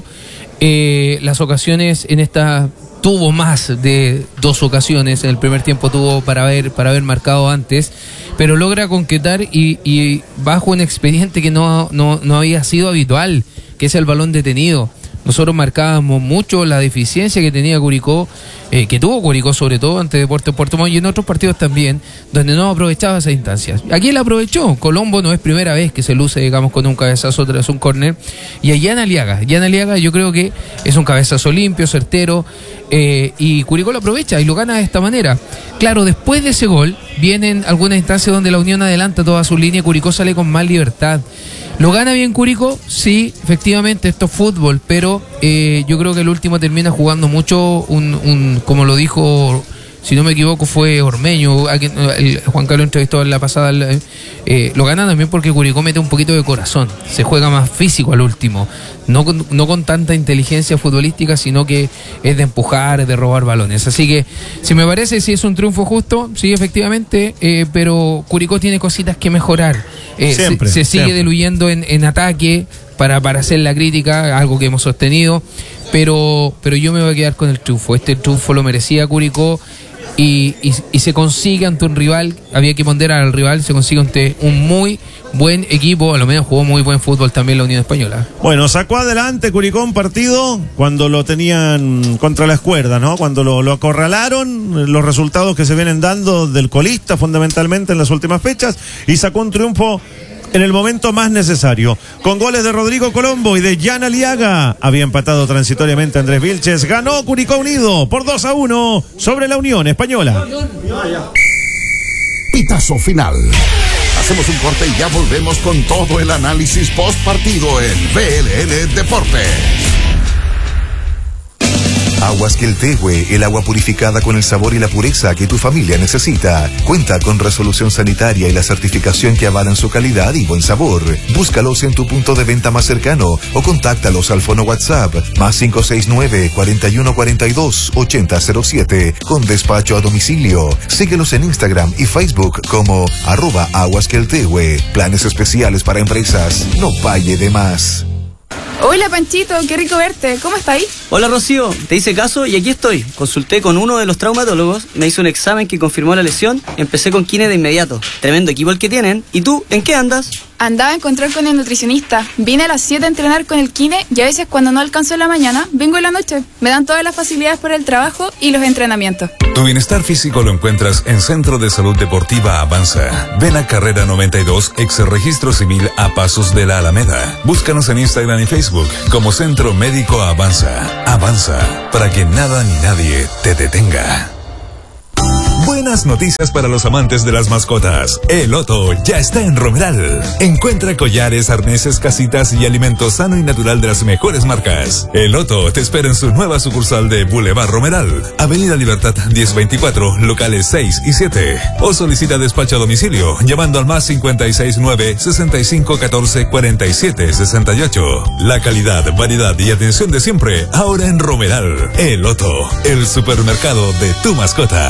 eh, las ocasiones en esta... Tuvo más de dos ocasiones, en el primer tiempo tuvo para haber, para haber marcado antes, pero logra concretar y, y bajo un expediente que no, no, no había sido habitual, que es el balón detenido. Nosotros marcábamos mucho la deficiencia que tenía Curicó, eh, que tuvo Curicó sobre todo ante Deportes Puerto Montt y en otros partidos también, donde no aprovechaba esas instancias. Aquí él aprovechó. Colombo no es primera vez que se luce, digamos, con un cabezazo tras un córner. Y a Jan Aliaga, Jan Aliaga yo creo que es un cabezazo limpio, certero, eh, y Curicó lo aprovecha y lo gana de esta manera. Claro, después de ese gol vienen algunas instancias donde la Unión adelanta toda su línea y Curicó sale con más libertad. ¿Lo gana bien Curicó? Sí, efectivamente, esto es fútbol, pero eh, yo creo que el último termina jugando mucho, un, un como lo dijo, si no me equivoco, fue Ormeño, a quien, el, Juan Carlos entrevistó en la pasada, eh, lo gana también porque Curicó mete un poquito de corazón, se juega más físico al último, no con, no con tanta inteligencia futbolística, sino que es de empujar, es de robar balones. Así que, si me parece, si es un triunfo justo, sí, efectivamente, eh, pero Curicó tiene cositas que mejorar. Eh, siempre, se, se sigue siempre. diluyendo en, en ataque, para, para hacer la crítica, algo que hemos sostenido, pero, pero yo me voy a quedar con el triunfo. Este triunfo lo merecía Curicó. Y, y, y se consigue ante un rival, había que ponderar al rival, se consigue ante un muy buen equipo, a lo menos jugó muy buen fútbol también la Unión Española. Bueno, sacó adelante Curicó un partido cuando lo tenían contra las cuerdas, ¿no? Cuando lo, lo acorralaron, los resultados que se vienen dando del colista fundamentalmente en las últimas fechas, y sacó un triunfo en el momento más necesario, con goles de Rodrigo Colombo y de Jan Aliaga. Había empatado transitoriamente Andrés Vilches. Ganó Curicó Unido por dos a uno sobre la Unión Española. Pitazo final. Hacemos un corte y ya volvemos con todo el análisis post partido en V L N Deportes. Aguas Queltehue, el agua purificada con el sabor y la pureza que tu familia necesita. Cuenta con resolución sanitaria y la certificación que avalan su calidad y buen sabor. Búscalos en tu punto de venta más cercano o contáctalos al fono WhatsApp más cinco seis nueve, cuarenta y uno cuarenta y dos, ochenta cero siete con despacho a domicilio. Síguelos en Instagram y Facebook como arroba Aguas Queltehue. Planes especiales para empresas. No pague de más. Hola Panchito, qué rico verte. ¿Cómo está ahí? Hola Rocío, te hice caso y aquí estoy. Consulté con uno de los traumatólogos, me hizo un examen que confirmó la lesión, empecé con kine de inmediato. Tremendo equipo el que tienen. ¿Y tú, en qué andas? Andaba a encontrar con el nutricionista. Vine a las siete a entrenar con el kine y a veces cuando no alcanzo en la mañana, vengo en la noche. Me dan todas las facilidades para el trabajo y los entrenamientos. Tu bienestar físico lo encuentras en Centro de Salud Deportiva Avanza. Ven a Carrera noventa y dos, ex Registro Civil a pasos de la Alameda. Búscanos en Instagram y Facebook como Centro Médico Avanza. Avanza, para que nada ni nadie te detenga. Buenas noticias para los amantes de las mascotas. El Otto ya está en Romeral. Encuentra collares, arneses, casitas y alimento sano y natural de las mejores marcas. El Otto te espera en su nueva sucursal de Boulevard Romeral, Avenida Libertad diez veinticuatro, locales seis y siete. O solicita despacho a domicilio llamando al más cincuenta y seis nueve, sesenta y cinco catorce, cuarenta y siete sesenta y ocho. La calidad, variedad y atención de siempre, ahora en Romeral. El Otto, el supermercado de tu mascota.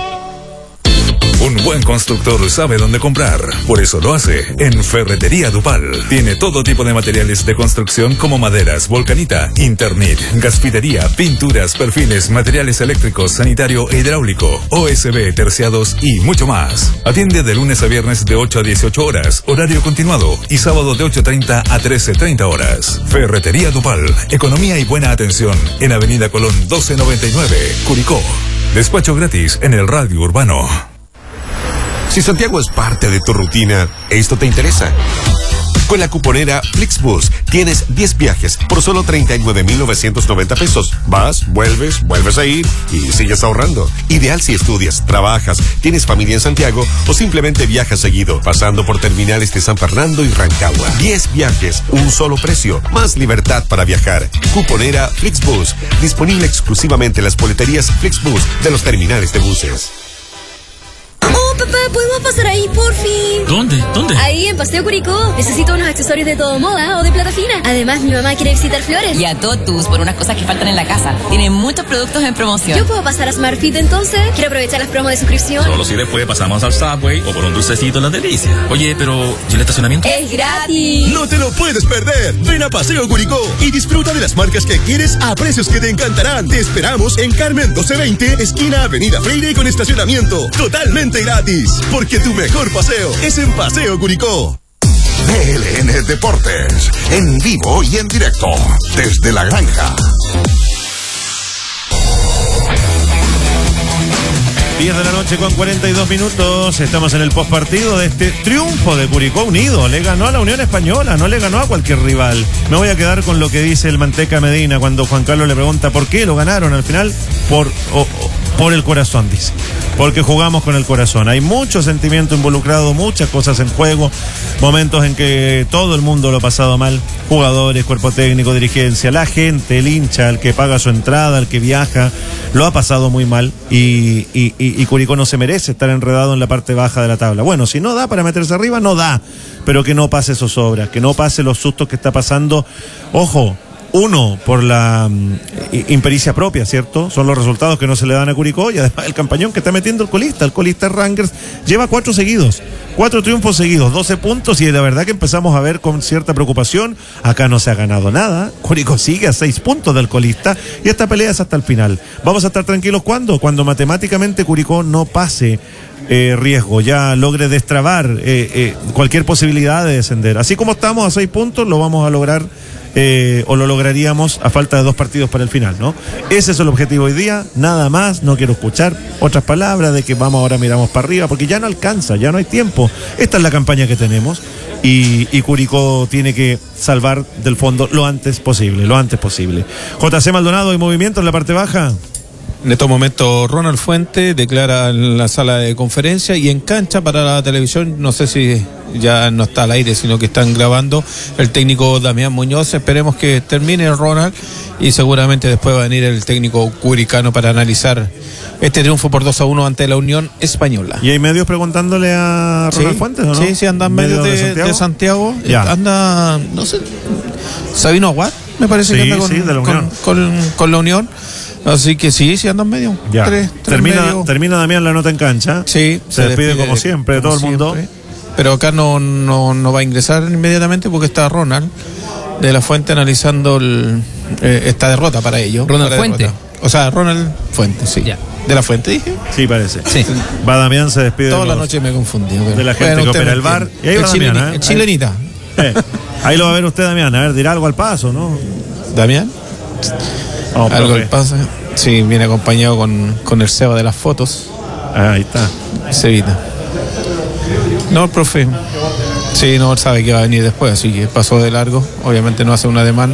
Un buen constructor sabe dónde comprar, por eso lo hace en Ferretería Dupal. Tiene todo tipo de materiales de construcción como maderas, volcanita, internet, gasfitería, pinturas, perfiles, materiales eléctricos, sanitario e hidráulico, O S B, terciados y mucho más. Atiende de lunes a viernes de ocho a dieciocho horas, horario continuado, y sábado de ocho treinta a trece treinta horas. Ferretería Dupal, economía y buena atención en Avenida Colón doce noventa y nueve, Curicó. Despacho gratis en el radio urbano. Si Santiago es parte de tu rutina, esto te interesa. Con la cuponera Flixbus tienes diez viajes por solo treinta y nueve mil novecientos noventa pesos. Vas, vuelves, vuelves a ir y sigues ahorrando. Ideal si estudias, trabajas, tienes familia en Santiago o simplemente viajas seguido, pasando por terminales de San Fernando y Rancagua. diez viajes, un solo precio, más libertad para viajar. Cuponera Flixbus, disponible exclusivamente en las boleterías Flixbus de los terminales de buses. Oh, papá, ¿podemos pasar ahí, por fin? ¿Dónde? ¿Dónde? Ahí, en Paseo Curicó. Necesito unos accesorios de todo moda o de plata fina. Además, mi mamá quiere visitar Flores. Y a Totus por unas cosas que faltan en la casa. Tiene muchos productos en promoción. ¿Yo puedo pasar a SmartFit entonces? Quiero aprovechar las promos de suscripción. Solo si después pasamos al Subway o por un dulcecito en las delicias. Oye, pero ¿y el estacionamiento? ¡Es gratis! ¡No te lo puedes perder! Ven a Paseo Curicó y disfruta de las marcas que quieres a precios que te encantarán. Te esperamos en Carmen doce veinte, esquina Avenida Freire con estacionamiento. Totalmente gratis. Porque tu mejor paseo es en Paseo Curicó. V L N Deportes, en vivo y en directo, desde la granja. diez de la noche con cuarenta y dos minutos. Estamos en el postpartido de este triunfo de Curicó Unido. Le ganó a la Unión Española, no le ganó a cualquier rival. Me voy a quedar con lo que dice el Manteca Medina cuando Juan Carlos le pregunta por qué lo ganaron al final. Por, oh, oh, por el corazón, dice. Porque jugamos con el corazón. Hay mucho sentimiento involucrado, muchas cosas en juego. Momentos en que todo el mundo lo ha pasado mal. Jugadores, cuerpo técnico, dirigencia, la gente, el hincha, el que paga su entrada, el que viaja. Lo ha pasado muy mal y, y, y, y Curicó no se merece estar enredado en la parte baja de la tabla. Bueno, si no da para meterse arriba, no da. Pero que no pase zozobra, que no pase los sustos que está pasando. Ojo, Uno, por la um, impericia propia, ¿cierto? Son los resultados que no se le dan a Curicó y además el campañón que está metiendo el colista. El colista Rangers lleva cuatro seguidos, cuatro triunfos seguidos, doce puntos, y la verdad que empezamos a ver con cierta preocupación. Acá no se ha ganado nada. Curicó sigue a seis puntos del colista y esta pelea es hasta el final. Vamos a estar tranquilos cuando, cuando matemáticamente Curicó no pase Eh, riesgo, ya logre destrabar eh, eh, cualquier posibilidad de descender. Así como estamos a seis puntos, lo vamos a lograr eh, o lo lograríamos a falta de dos partidos para el final, ¿no? Ese es el objetivo hoy día, nada más. No quiero escuchar otras palabras de que vamos ahora miramos para arriba, porque ya no alcanza, ya no hay tiempo. Esta es la campaña que tenemos y, y Curicó tiene que salvar del fondo lo antes posible, lo antes posible. J C Maldonado, ¿hay movimiento en la parte baja? En estos momentos Ronald Fuente declara en la sala de conferencia y en cancha para la televisión, no sé si ya no está al aire, sino que están grabando el técnico Damián Muñoz. Esperemos que termine Ronald y seguramente después va a venir el técnico curicano para analizar este triunfo por dos a uno ante la Unión Española. ¿Y hay medios preguntándole a Ronald sí, Fuentes o no? Sí, sí, andan medios de, de Santiago. De Santiago. Ya. Anda, no sé, Sabino Aguad, me parece sí, que anda con, sí, de la Unión. Con, con, con la Unión. Así que sí, sí andan medio. Ya. Tres, tres termina, medio. termina Damián la nota en cancha. Sí. Se, se despide, despide como siempre de todo el mundo. Siempre. Pero acá no, no, no va a ingresar inmediatamente porque está Ronald de la Fuente analizando el, eh, esta derrota para ellos. Ronald Fuente. Derrota. O sea, Ronald Fuente, sí. Ya. ¿De la Fuente dije? Sí, parece. Sí. Va Damián, se despide. Toda de la los, noche me confundí. De la gente bueno, que opera el bar. Y ahí el va Damián, chileni, ¿eh? El chilenita. Eh, ahí lo va a ver usted, Damián. A ver, dirá algo al paso, ¿no? ¿Damián? Oh, algo profe. al paso. Sí, viene acompañado con, con el Seba de las fotos. Ah, ahí está. Sebita. No, el profe. Sí, no sabe que va a venir después, así que pasó de largo. Obviamente no hace un ademán.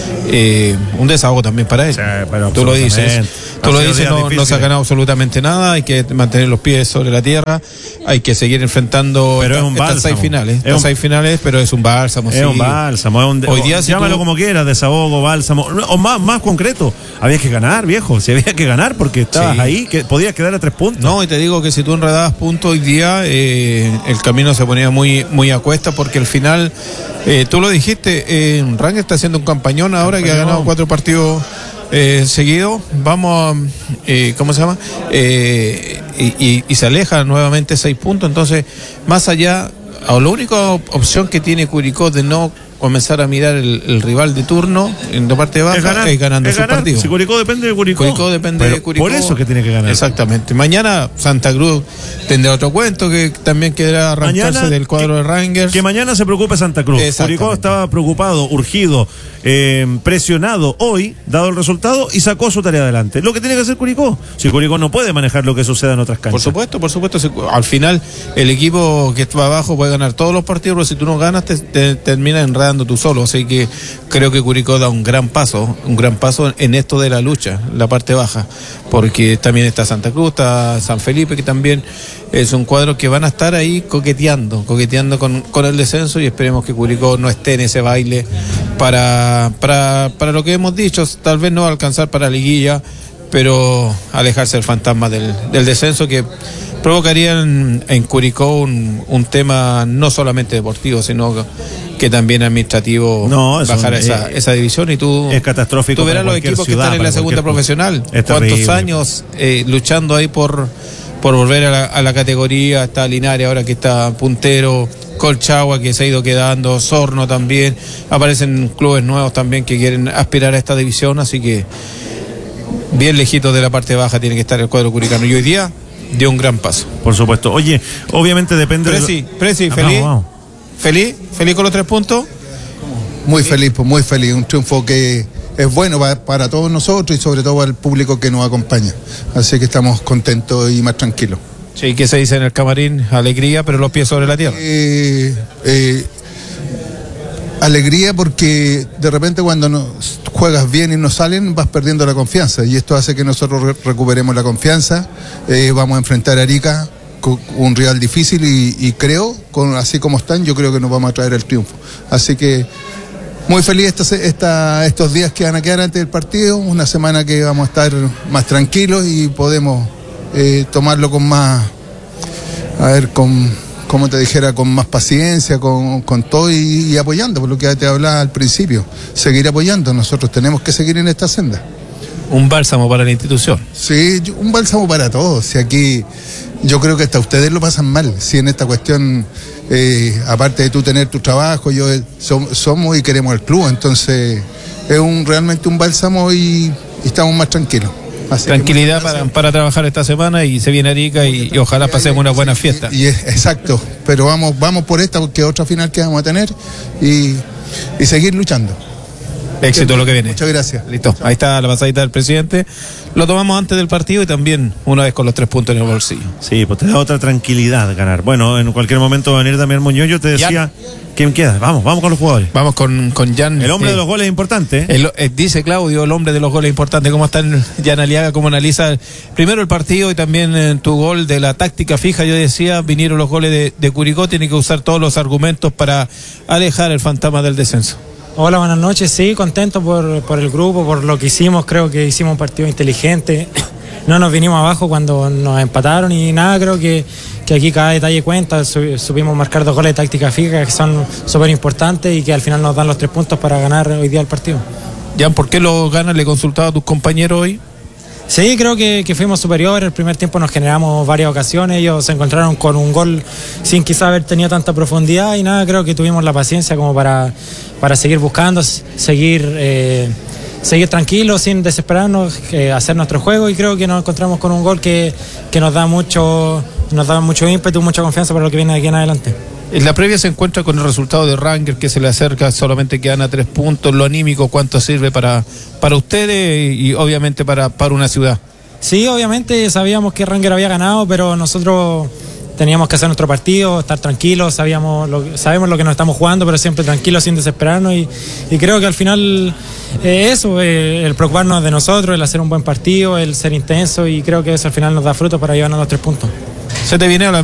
Eh, un desahogo también para él. Sí, pero tú lo dices. Tú lo dices, no, no se ha ganado absolutamente nada. Hay que mantener los pies sobre la tierra. Hay que seguir enfrentando pero esta, es un estas seis finales. Es estas un, seis finales, pero es un bálsamo. Es sí. un bálsamo. Es un, Hoy día, si llámalo tú, como quieras, desahogo, bálsamo. O más, más concreto, había que ganar, viejo. Si había que ganar porque estabas sí. ahí, que podías quedar a tres puntos. No, y te digo que si tú enredabas puntos hoy día, eh, el camino se ponía muy, muy a cuesta porque al final, eh, tú lo dijiste, eh, Rangers está haciendo un campañón ahora campañón. que ha ganado cuatro partidos Eh, seguido, vamos, eh, ¿cómo se llama? Eh, y, y, y se aleja nuevamente seis puntos, entonces, más allá, o la única opción que tiene Curicó de no comenzar a mirar el, el rival de turno en la parte baja es, ganar, es ganando es su ganar. partido. Si Curicó depende de Curicó. Curicó depende Pero de Curicó. Por eso que tiene que ganar. Exactamente. Mañana Santa Cruz tendrá otro cuento que también quedará arrancarse mañana, del cuadro que, de Rangers. Que mañana se preocupe Santa Cruz. Curicó estaba preocupado, urgido, eh, presionado hoy, dado el resultado, y sacó su tarea adelante. Lo que tiene que hacer Curicó. Si Curicó no puede manejar lo que suceda en otras canchas. Por supuesto, por supuesto. Al final, el equipo que está abajo puede ganar todos los partidos, pero si tú no ganas, te, te terminas enredando tú solo. Así que creo que Curicó da un gran paso, un gran paso en esto de la lucha, la parte baja, porque también está Santa Cruz, está San Felipe, que también es un cuadro que van a estar ahí coqueteando, coqueteando con, con el descenso, y esperemos que Curicó no esté en ese baile para, para, para lo que hemos dicho, tal vez no alcanzar para la liguilla, pero alejarse del fantasma del, del descenso, que provocaría en, en Curicó un, un tema no solamente deportivo, sino que también administrativo, no, bajar un, esa, eh, esa división, y tú, es catastrófico. Tú verás los equipos que están en la segunda profesional, cuántos terrible. años eh, luchando ahí por, por volver a la, a la categoría. Está Linares ahora que está puntero, Colchagua que se ha ido quedando, Sorno también, aparecen clubes nuevos también que quieren aspirar a esta división, así que bien lejitos de la parte baja tiene que estar el cuadro curicano, y hoy día dio un gran paso. Por supuesto. Oye, obviamente depende Presi, de lo... Presi, ah, feliz, vamos, vamos. feliz, feliz con los tres puntos. Muy feliz, pues muy feliz, un triunfo que es bueno para, para todos nosotros y sobre todo para el público que nos acompaña. Así que estamos contentos y más tranquilos. Sí, ¿qué se dice en el camarín? Alegría, pero los pies sobre la tierra. Eh, eh, alegría porque de repente cuando nos juegas bien y no salen vas perdiendo la confianza, y esto hace que nosotros re- recuperemos la confianza. Eh, vamos a enfrentar a Arica, un rival difícil, y, y creo, con, así como están, yo creo que nos vamos a traer el triunfo. Así que muy feliz esta, esta, estos días que van a quedar antes del partido, una semana que vamos a estar más tranquilos y podemos eh, tomarlo con más, a ver, con, como te dijera, con más paciencia, con, con todo y, y apoyando, por lo que te hablaba al principio, seguir apoyando, nosotros tenemos que seguir en esta senda. Un bálsamo para la institución. Sí, un bálsamo para todos, si aquí yo creo que hasta ustedes lo pasan mal, si en esta cuestión, eh, aparte de tú tener tu trabajo, yo som, somos y queremos el club, entonces es un realmente un bálsamo y, y estamos más tranquilos. Así Tranquilidad para, para trabajar esta semana y se viene Arica y, y ojalá pasemos una buena fiesta. Y, y es, exacto, pero vamos vamos por esta porque es otra final que vamos a tener y, y seguir luchando. Éxito lo que viene. Muchas gracias. Listo, ahí está la pasadita del presidente. Lo tomamos antes del partido y también una vez con los tres puntos en el bolsillo. Sí, pues te da otra tranquilidad ganar. Bueno, en cualquier momento va a venir Damián Muñoz. Yo te decía, Jan. ¿Quién queda? Vamos, vamos con los jugadores. Vamos con, con Jan. El hombre eh, de los goles es importante. El, eh, dice Claudio, el hombre de los goles importante. ¿Cómo está Jan Aliaga? ¿Cómo analiza primero el partido y también en tu gol de la táctica fija? Yo decía, vinieron los goles de, de Curicó, tiene que usar todos los argumentos para alejar el fantasma del descenso. Hola, buenas noches. Sí, contento por, por el grupo, por lo que hicimos. Creo que hicimos un partido inteligente. No nos vinimos abajo cuando nos empataron y nada, creo que, que aquí cada detalle cuenta. Supimos marcar dos goles de táctica fija que son súper importantes y que al final nos dan los tres puntos para ganar hoy día el partido. Jan, ¿por qué lo ganas? ¿Le consultaba a tus compañeros hoy? Sí, creo que, que fuimos superiores. El primer tiempo nos generamos varias ocasiones. Ellos se encontraron con un gol sin quizá haber tenido tanta profundidad y nada, creo que tuvimos la paciencia como para, para seguir buscando, seguir, eh, seguir tranquilos, sin desesperarnos, eh, hacer nuestro juego y creo que nos encontramos con un gol que, que nos da mucho, nos da mucho ímpetu, mucha confianza para lo que viene de aquí en adelante. En la previa se encuentra con el resultado de Ranger que se le acerca, solamente quedan a tres puntos. Lo anímico, ¿cuánto sirve para, para ustedes y, y obviamente para, para una ciudad? Sí, obviamente sabíamos que Ranger había ganado, pero nosotros teníamos que hacer nuestro partido, estar tranquilos, sabíamos lo, sabemos lo que nos estamos jugando, pero siempre tranquilos, sin desesperarnos y, y creo que al final eh, eso, eh, el preocuparnos de nosotros, el hacer un buen partido, el ser intenso y creo que eso al final nos da frutos para llevarnos los tres puntos. Se te viene a la